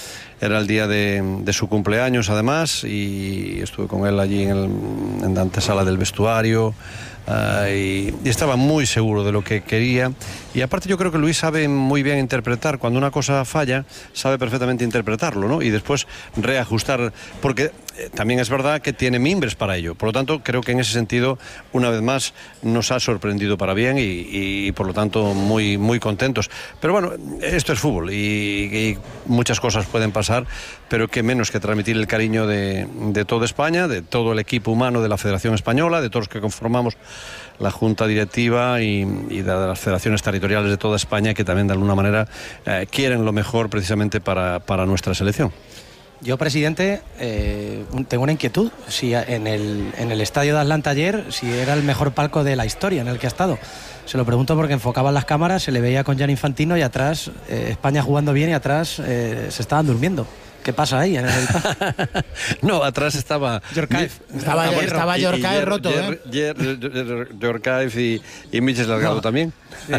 de su cumpleaños, además, y estuve con él allí en la antesala del vestuario. Y estaba muy seguro de lo que quería y aparte yo creo que Luis sabe muy bien interpretar, cuando una cosa falla sabe perfectamente interpretarlo, ¿no? Y después reajustar, porque también es verdad que tiene mimbres para ello, por lo tanto creo que en ese sentido una vez más nos ha sorprendido para bien y por lo tanto muy, muy contentos, pero bueno, esto es fútbol y muchas cosas pueden pasar, pero qué menos que transmitir el cariño de toda España, de todo el equipo humano de la Federación Española, de todos los que conformamos la Junta Directiva y de las federaciones territoriales de toda España, que también de alguna manera quieren lo mejor precisamente para nuestra selección. Yo, presidente, tengo una inquietud. Si en el estadio de Atlanta ayer, si era el mejor palco de la historia en el que ha estado. Se lo pregunto porque enfocaban las cámaras, se le veía con Gianni Infantino y atrás España jugando bien y atrás se estaban durmiendo. ¿Qué pasa ahí? No, atrás estaba Yorkaev. Estaba Yorkaev roto, Yorkaev y Michel Salgado también.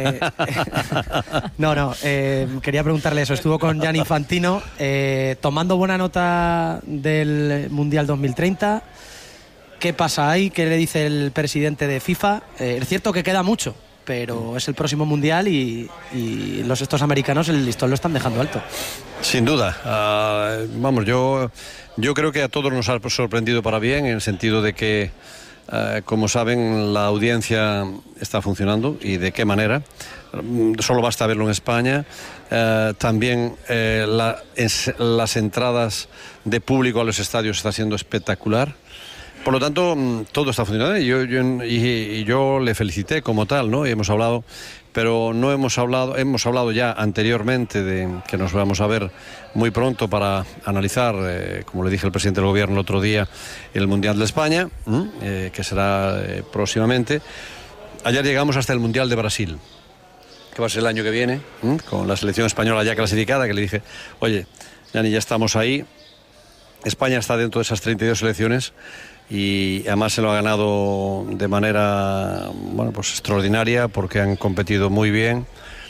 Quería preguntarle eso. Estuvo con Gianni Infantino tomando buena nota del Mundial 2030. ¿Qué pasa ahí? ¿Qué le dice el presidente de FIFA? Es cierto que queda mucho, pero es el próximo Mundial y estos americanos el listón lo están dejando alto. Sin duda. Yo creo que a todos nos ha sorprendido para bien, en el sentido de que, como saben, la audiencia está funcionando y de qué manera. Solo basta verlo en España. También las entradas de público a los estadios está siendo espectacular. Por lo tanto, todo está funcionando y yo le felicité como tal, ¿no? Y hemos hablado pero no hemos hablado ya anteriormente de que nos vamos a ver muy pronto para analizar, como le dije al presidente del gobierno el otro día, el Mundial de España, que será próximamente. Ayer llegamos hasta el Mundial de Brasil, que va a ser el año que viene, con la selección española ya clasificada, que le dije, oye, Gianni, ya estamos ahí. España está dentro de esas 32 selecciones y además se lo ha ganado de manera, bueno, pues extraordinaria, porque han competido muy bien,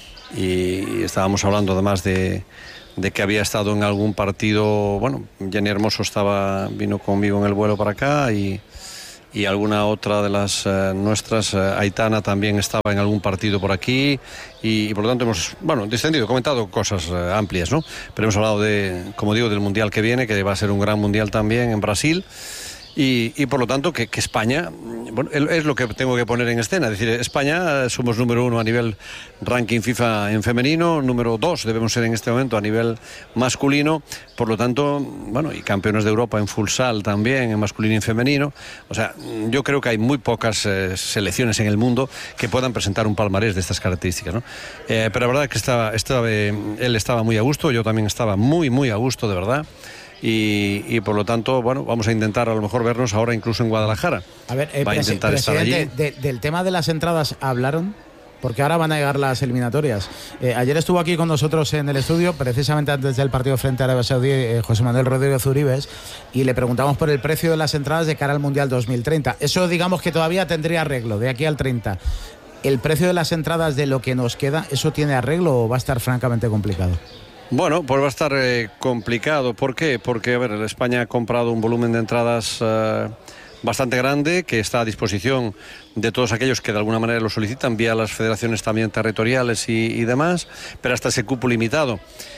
y estábamos hablando además de que había estado en algún partido. Bueno, Jenny Hermoso vino conmigo en el vuelo para acá, y alguna otra de las nuestras, Aitana, también estaba en algún partido por aquí, y por lo tanto hemos, distendido, comentado cosas amplias, ¿no? Pero hemos hablado como digo, del Mundial que viene, que va a ser un gran Mundial también en Brasil. Y por lo tanto que España, bueno, es lo que tengo que poner en escena, es decir, España somos número 1 a nivel ranking FIFA en femenino, número 2 debemos ser en este momento a nivel masculino, por lo tanto, bueno, y campeones de Europa en futsal también, en masculino y en femenino. O sea, yo creo que hay muy pocas selecciones en el mundo que puedan presentar un palmarés de estas características, ¿no? Pero la verdad es que él estaba muy a gusto, yo también estaba muy, muy a gusto, de verdad. Y por lo tanto, bueno, vamos a intentar a lo mejor vernos ahora incluso en Guadalajara. A ver, va a intentar estar allí. Del tema de las entradas hablaron, porque ahora van a llegar las eliminatorias. Ayer estuvo aquí con nosotros en el estudio, precisamente antes del partido frente a Arabia Saudí, José Manuel Rodríguez Uribes, y le preguntamos por el precio de las entradas de cara al Mundial 2030. Eso, digamos, que todavía tendría arreglo de aquí al 30. ¿El precio de las entradas de lo que nos queda, eso tiene arreglo o va a estar francamente complicado? Bueno, pues va a estar complicado. ¿Por qué? Porque, a ver, España ha comprado un volumen de entradas bastante grande, que está a disposición de todos aquellos que de alguna manera lo solicitan, vía las federaciones también territoriales y demás, pero hasta ese cupo limitado.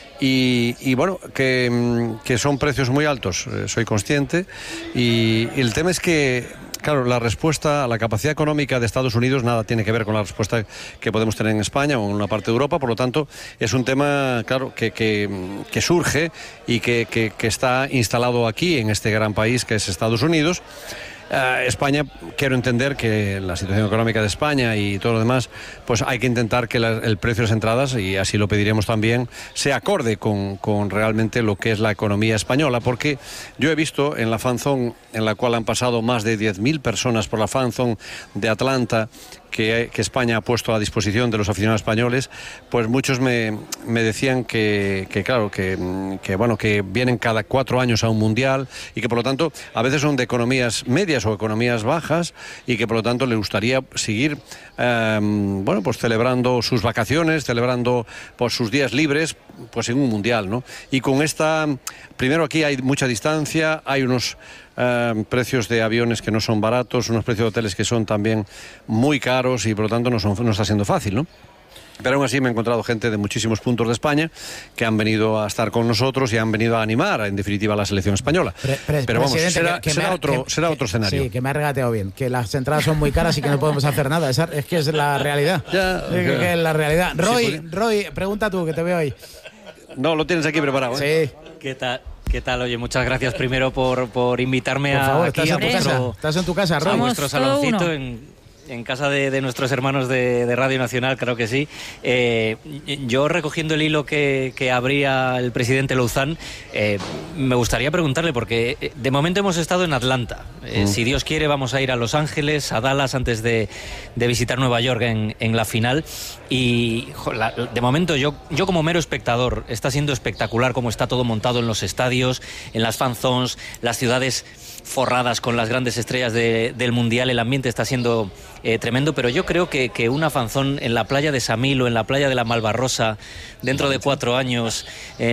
Y bueno, que son precios muy altos, soy consciente, y el tema es que, claro, la respuesta, la capacidad económica de Estados Unidos nada tiene que ver con la respuesta que podemos tener en España o en una parte de Europa. Por lo tanto, es un tema, claro, que surge y que está instalado aquí, en este gran país que es Estados Unidos. España, quiero entender que la situación económica de España y todo lo demás, pues hay que intentar que el precio de las entradas, y así lo pediremos también, sea acorde con realmente lo que es la economía española, porque yo he visto en la fanzone, en la cual han pasado más de 10.000 personas por la fanzone de Atlanta, que España ha puesto a disposición de los aficionados españoles, pues muchos me decían que claro, que vienen cada 4 años a un mundial, y que por lo tanto a veces son de economías medias o economías bajas, y que por lo tanto les gustaría seguir pues celebrando sus vacaciones, celebrando pues sus días libres, pues en un mundial, ¿no? Y con primero aquí hay mucha distancia, hay unos precios de aviones que no son baratos, unos precios de hoteles que son también muy caros, y por lo tanto no está siendo fácil, ¿no? Pero aún así me he encontrado gente de muchísimos puntos de España que han venido a estar con nosotros y han venido a animar, en definitiva, a la selección española. Pero vamos, será otro escenario. Sí, que me ha regateado bien, que las entradas son muy caras y que no podemos hacer nada. Es que es la realidad. Que es la realidad. Roy, pregunta tú, que te veo ahí. No, lo tienes aquí preparado, ¿eh? Sí. ¿Qué tal? Oye, muchas gracias primero por invitarme por favor, aquí estás en tu casa, Roy. A vuestro saloncito en casa de nuestros hermanos de Radio Nacional, creo que sí. Yo, recogiendo el hilo que abría el presidente Louzán, me gustaría preguntarle, porque de momento hemos estado en Atlanta. Si Dios quiere, vamos a ir a Los Ángeles, a Dallas, antes de visitar Nueva York en la final. Y de momento yo como mero espectador, está siendo espectacular cómo está todo montado en los estadios, en las fan zones, las ciudades forradas con las grandes estrellas del Mundial. El ambiente está siendo tremendo, pero yo creo que una fanzón en la playa de Samil o en la playa de la Malvarrosa dentro de 4 años,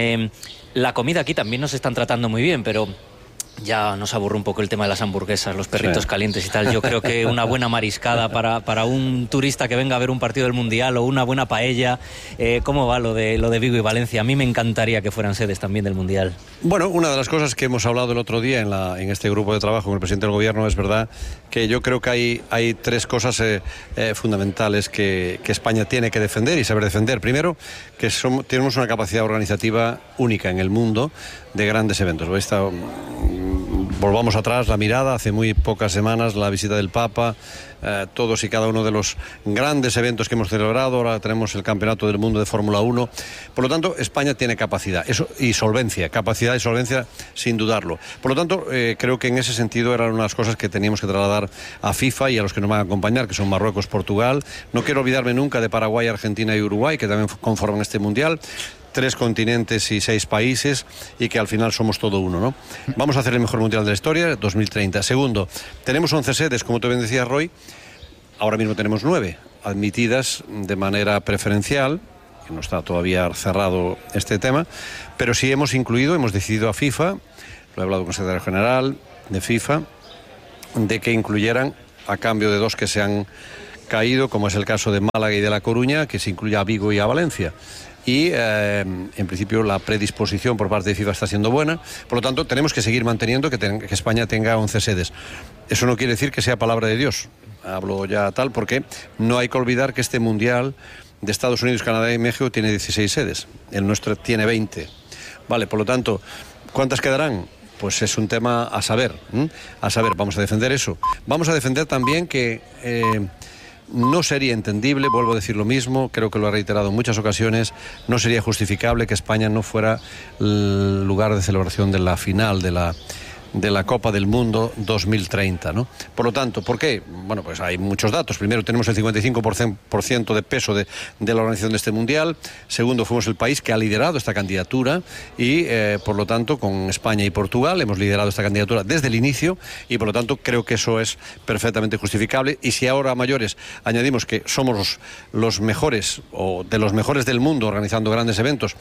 la comida aquí también nos están tratando muy bien, pero ya nos aburre un poco el tema de las hamburguesas, los perritos calientes y tal. Yo creo que una buena mariscada para un turista que venga a ver un partido del Mundial, o una buena paella. ¿Cómo va lo de Vigo y Valencia? A mí me encantaría que fueran sedes también del Mundial. Bueno, una de las cosas que hemos hablado el otro día en este grupo de trabajo con el presidente del gobierno, es verdad que yo creo que hay 3 cosas fundamentales que España tiene que defender y saber defender. Primero, que tenemos una capacidad organizativa única en el mundo de grandes eventos. volvamos atrás la mirada, hace muy pocas semanas la visita del Papa, todos y cada uno de los grandes eventos que hemos celebrado. Ahora tenemos el Campeonato del Mundo de Fórmula 1. Por lo tanto, España tiene capacidad y solvencia, capacidad y solvencia sin dudarlo. Por lo tanto, creo que en ese sentido eran unas cosas que teníamos que trasladar a FIFA y a los que nos van a acompañar, que son Marruecos, Portugal. No quiero olvidarme nunca de Paraguay, Argentina y Uruguay, que también conforman este Mundial. 3 continentes y 6 países, y que al final somos todo uno, ¿no? Vamos a hacer el mejor mundial de la historia, 2030. Segundo, tenemos 11 sedes, como tú bien decías, Roy. Ahora mismo tenemos 9 admitidas de manera preferencial, que no está todavía cerrado este tema, pero sí hemos decidido a FIFA, lo he hablado con el secretario general de FIFA, de que incluyeran, a cambio de 2 que se han caído, como es el caso de Málaga y de La Coruña, que se incluya a Vigo y a Valencia. Y en principio la predisposición por parte de FIFA está siendo buena. Por lo tanto, tenemos que seguir manteniendo que España tenga 11 sedes. Eso no quiere decir que sea palabra de Dios. Hablo ya tal, porque no hay que olvidar que este Mundial de Estados Unidos, Canadá y México tiene 16 sedes. El nuestro tiene 20. Vale, por lo tanto, ¿cuántas quedarán? Pues es un tema a saber. Vamos a defender eso. Vamos a defender también que no sería entendible, vuelvo a decir lo mismo, creo que lo he reiterado en muchas ocasiones, no sería justificable que España no fuera el lugar de celebración de la final de la Copa del Mundo 2030, ¿no? Por lo tanto, ¿por qué? Bueno, pues hay muchos datos. Primero, tenemos el 55% de peso de la organización de este Mundial. Segundo, fuimos el país que ha liderado esta candidatura y, por lo tanto, con España y Portugal hemos liderado esta candidatura desde el inicio y, por lo tanto, creo que eso es perfectamente justificable. Y si ahora a mayores añadimos que somos los mejores o de los mejores del mundo organizando grandes eventos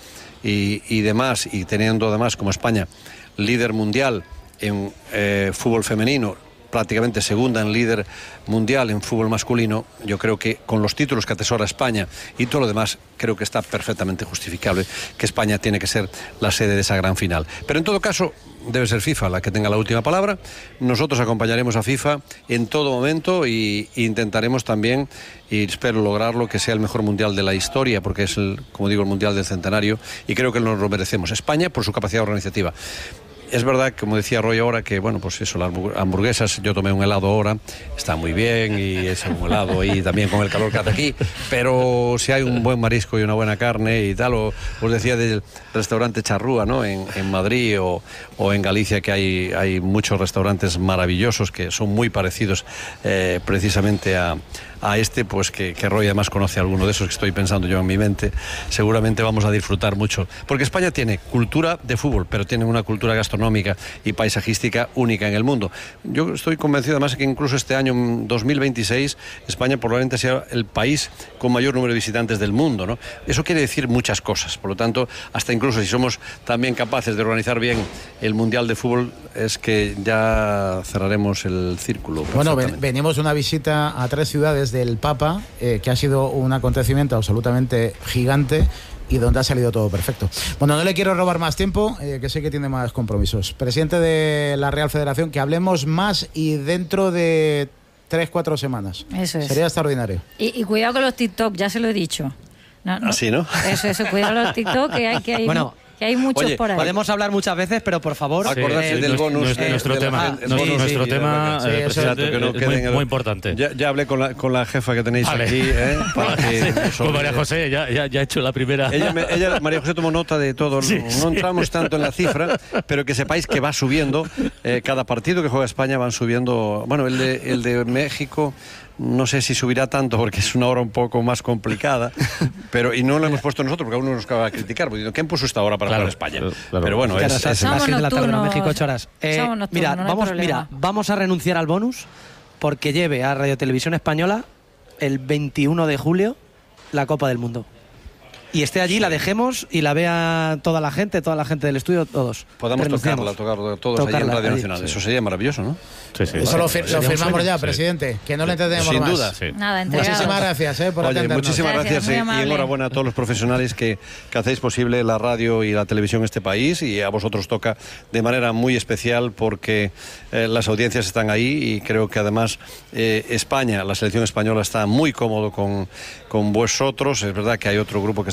y demás, y teniendo además como España líder mundial en fútbol femenino, prácticamente segunda en líder mundial en fútbol masculino, yo creo que con los títulos que atesora España y todo lo demás, creo que está perfectamente justificable que España tiene que ser la sede de esa gran final. Pero en todo caso, debe ser FIFA la que tenga la última palabra. Nosotros acompañaremos a FIFA en todo momento e intentaremos también, y espero lograrlo, que sea el mejor mundial de la historia, porque es, como digo, el mundial del centenario, y creo que nos lo merecemos. España por su capacidad organizativa. Es verdad, como decía Roy ahora, que bueno, pues eso, las hamburguesas, yo tomé un helado ahora, está muy bien, y es un helado y también con el calor que hace aquí, pero si hay un buen marisco y una buena carne y tal, os decía del restaurante Charrúa, ¿no? En Madrid o en Galicia, que hay muchos restaurantes maravillosos que son muy parecidos precisamente a este, pues que Roy además conoce alguno de esos que estoy pensando yo en mi mente. Seguramente vamos a disfrutar mucho, porque España tiene cultura de fútbol, pero tiene una cultura gastronómica y paisajística única en el mundo. Yo estoy convencido además que incluso este año 2026 España probablemente sea el país con mayor número de visitantes del mundo, ¿no? Eso quiere decir muchas cosas. Por lo tanto, hasta incluso si somos también capaces de organizar bien el Mundial de Fútbol, es que ya cerraremos el círculo. Bueno, venimos de una visita a 3 ciudades del Papa, que ha sido un acontecimiento absolutamente gigante y donde ha salido todo perfecto. Bueno, no le quiero robar más tiempo, que sé que tiene más compromisos. Presidente de la Real Federación, que hablemos más y dentro de 3-4 semanas. Eso es. Sería extraordinario. Y cuidado con los TikTok, ya se lo he dicho. Así, ¿no? Eso, cuidado con los TikTok, que hay bueno, que hay muchos. Oye, por ahí. Podemos hablar muchas veces, pero por favor, acordarse del bonus. Nuestro tema, presidente, muy importante. Ya hablé con la jefa que tenéis aquí. Con María José, ya he hecho la primera. Ella, María José, tomó nota de todo. Sí, no entramos tanto en la cifra, pero que sepáis que va subiendo. Cada partido que juega España van subiendo. Bueno, el de México no sé si subirá tanto porque es una hora un poco más complicada, pero y no lo hemos puesto nosotros porque aún nos acaba de criticar, porque ¿quién puso esta hora para jugar España? Pero bueno, es las 6 de la tarde en México, 8 horas. Mira, vamos a renunciar al bonus porque lleve a Radio Televisión Española el 21 de julio la Copa del Mundo. Y esté allí, la dejemos y la vea toda la gente del estudio, todos. Podamos tocarla todos allí en Radio Nacional. Sí. Eso sería maravilloso, ¿no? Sí. Eso lo firmamos ya, presidente. Que no le entendemos más. Sin duda. Sí. Nada, entregado. Muchísimas gracias por atendernos. Muchísimas gracias y enhorabuena a todos los profesionales que hacéis posible la radio y la televisión en este país, y a vosotros toca de manera muy especial porque las audiencias están ahí, y creo que además España, la selección española, está muy cómodo con vosotros. Es verdad que hay otro grupo que está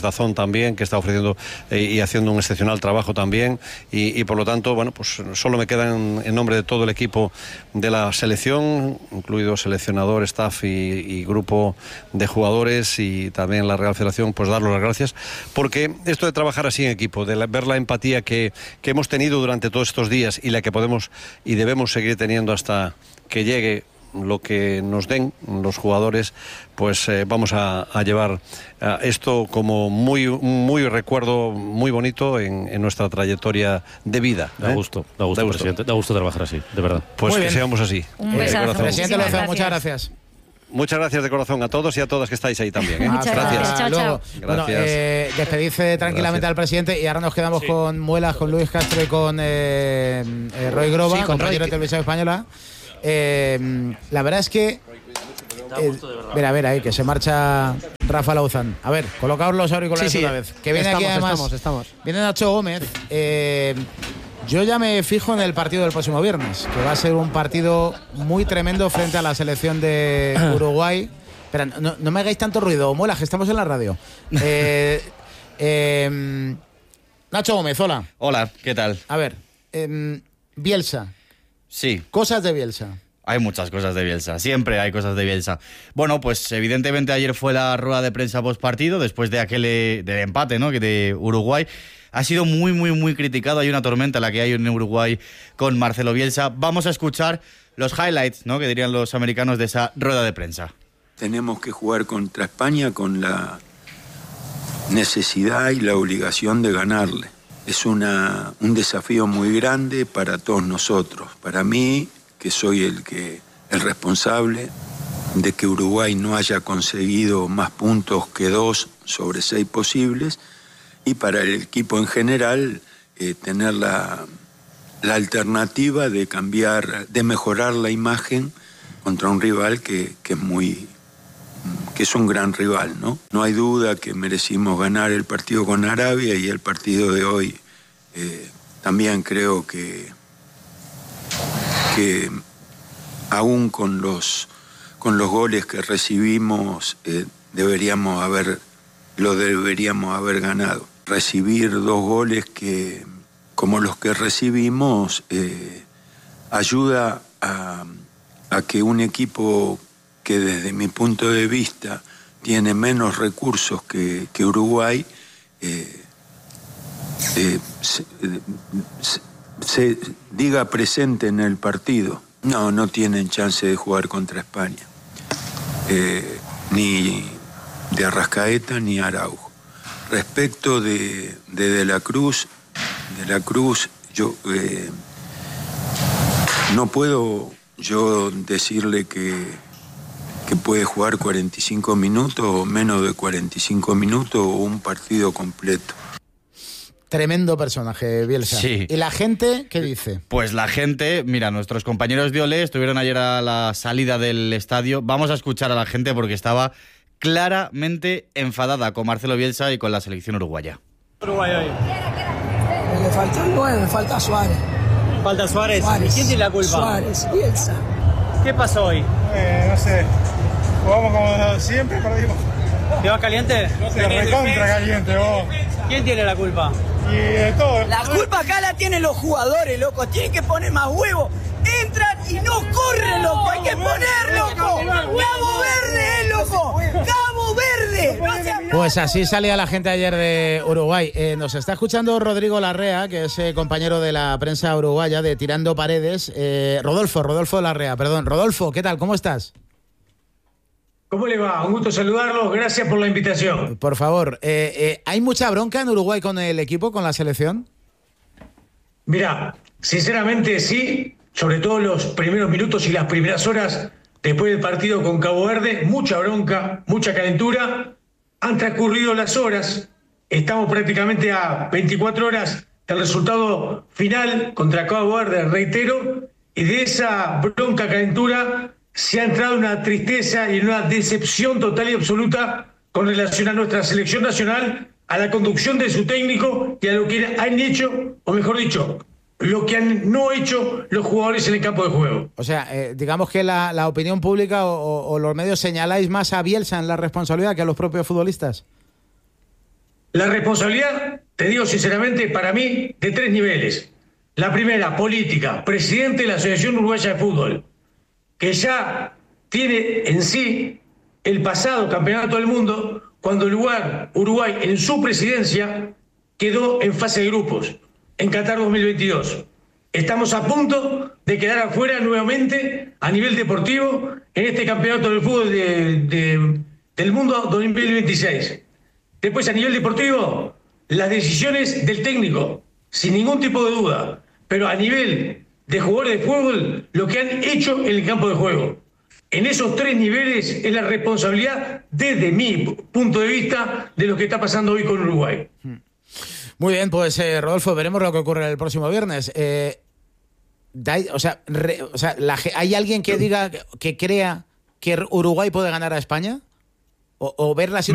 Dazón también, que está ofreciendo y haciendo un excepcional trabajo también, y por lo tanto, bueno, pues solo me quedan en nombre de todo el equipo de la selección, incluido seleccionador, staff y grupo de jugadores, y también la Real Federación, pues darles las gracias, porque esto de trabajar así en equipo, de ver la empatía que hemos tenido durante todos estos días y la que podemos y debemos seguir teniendo hasta que llegue lo que nos den los jugadores, pues vamos a llevar esto como muy recuerdo muy bonito en nuestra trayectoria de vida. Da gusto, presidente, da gusto trabajar así, de verdad. Pues que seamos así. Un besazo. Presidente Lozano, muchas gracias. Muchas gracias de corazón a todos y a todas que estáis ahí también. Muchas gracias. Chao, chao. Bueno, despedidse tranquilamente al presidente, y ahora nos quedamos con Muelas, con Luis Castro y con Roy Groba, compañero de Televisión Española. La verdad es que a ver ahí, que se marcha Rafa Lauzán. A ver, colocaos los auriculares una vez. Que viene aquí además. Estamos. Viene Nacho Gómez. Yo ya me fijo en el partido del próximo viernes, que va a ser un partido muy tremendo frente a la selección de Uruguay. Espera, no me hagáis tanto ruido, Muelas, que estamos en la radio. Nacho Gómez, hola. Hola, ¿qué tal? A ver, Bielsa. Sí. Cosas de Bielsa. Hay muchas cosas de Bielsa, siempre hay cosas de Bielsa. Bueno, pues evidentemente ayer fue la rueda de prensa post partido, después de aquel del empate, ¿no?, de Uruguay. Ha sido muy criticado, hay una tormenta la que hay en Uruguay con Marcelo Bielsa. Vamos a escuchar los highlights, ¿no?, que dirían los americanos de esa rueda de prensa. Tenemos que jugar contra España con la necesidad y la obligación de ganarle. Es un desafío muy grande para todos nosotros. Para mí, que soy el responsable de que Uruguay no haya conseguido más puntos que 2 sobre 6 posibles, y para el equipo en general tener la alternativa de de mejorar la imagen contra un rival que es un gran rival, ¿no? No hay duda que merecimos ganar el partido con Arabia, y el partido de hoy también creo que aún con los goles que recibimos deberíamos haber ganado. Recibir 2 goles como los que recibimos ayuda a que un equipo que desde mi punto de vista tiene menos recursos que Uruguay se diga presente en el partido. No tienen chance de jugar contra España, ni de Arrascaeta ni Araujo. Respecto de la Cruz, yo no puedo yo decirle que puede jugar 45 minutos o menos de 45 minutos o un partido completo. Tremendo personaje, Bielsa. Sí. ¿Y la gente qué dice? Pues la gente, mira, nuestros compañeros de Olé estuvieron ayer a la salida del estadio. Vamos a escuchar a la gente porque estaba claramente enfadada con Marcelo Bielsa y con la selección uruguaya. Uruguay hoy. Le falta el 9, falta Suárez. ¿Falta Suárez? ¿Y quién tiene la culpa? Suárez, Bielsa. ¿Qué pasó hoy? No sé. Jugamos como siempre, perdimos. ¿Te vas caliente? No sé, recontra caliente, vos. ¿Quién tiene la culpa? Y de todo. La culpa acá la tienen los jugadores, loco. Tienen que poner más huevos. Entran y no corren, loco. Hay que poner, loco. Cabo Verde, loco. Cabo Verde. Pues así salía la gente ayer de Uruguay. Nos está escuchando Rodrigo Larrea, que es compañero de la prensa uruguaya de Tirando Paredes. Rodolfo Larrea, perdón. Rodolfo, ¿qué tal? ¿Cómo estás? ¿Cómo le va? Un gusto saludarlos. Gracias por la invitación. Por favor, ¿hay mucha bronca en Uruguay con el equipo, con la selección? Mira, sinceramente sí, sobre todo los primeros minutos y las primeras horas después del partido con Cabo Verde, mucha bronca, mucha calentura. Han transcurrido las horas, estamos prácticamente a 24 horas del resultado final contra Cabo Verde, reitero, y de esa bronca, calentura, se ha entrado en una tristeza y en una decepción total y absoluta con relación a nuestra selección nacional, a la conducción de su técnico y a lo que han hecho, o mejor dicho, lo que han no hecho los jugadores en el campo de juego. O sea, digamos que la opinión pública o los medios señaláis más a Bielsa en la responsabilidad que a los propios futbolistas. La responsabilidad, te digo sinceramente, para mí, de 3 niveles. La primera, política, presidente de la Asociación Uruguaya de Fútbol, que ya tiene en sí el pasado campeonato del mundo, cuando Uruguay en su presidencia quedó en fase de grupos, en Qatar 2022. Estamos a punto de quedar afuera nuevamente a nivel deportivo en este campeonato del fútbol del mundo 2026. Después, a nivel deportivo, las decisiones del técnico, sin ningún tipo de duda, pero a nivel de jugadores de fútbol, lo que han hecho en el campo de juego. En esos 3 niveles es la responsabilidad, desde mi punto de vista, de lo que está pasando hoy con Uruguay. Muy bien, pues Rodolfo, veremos lo que ocurre el próximo viernes. ¿Hay alguien que diga que crea que Uruguay puede ganar a España? ¿O ver la situación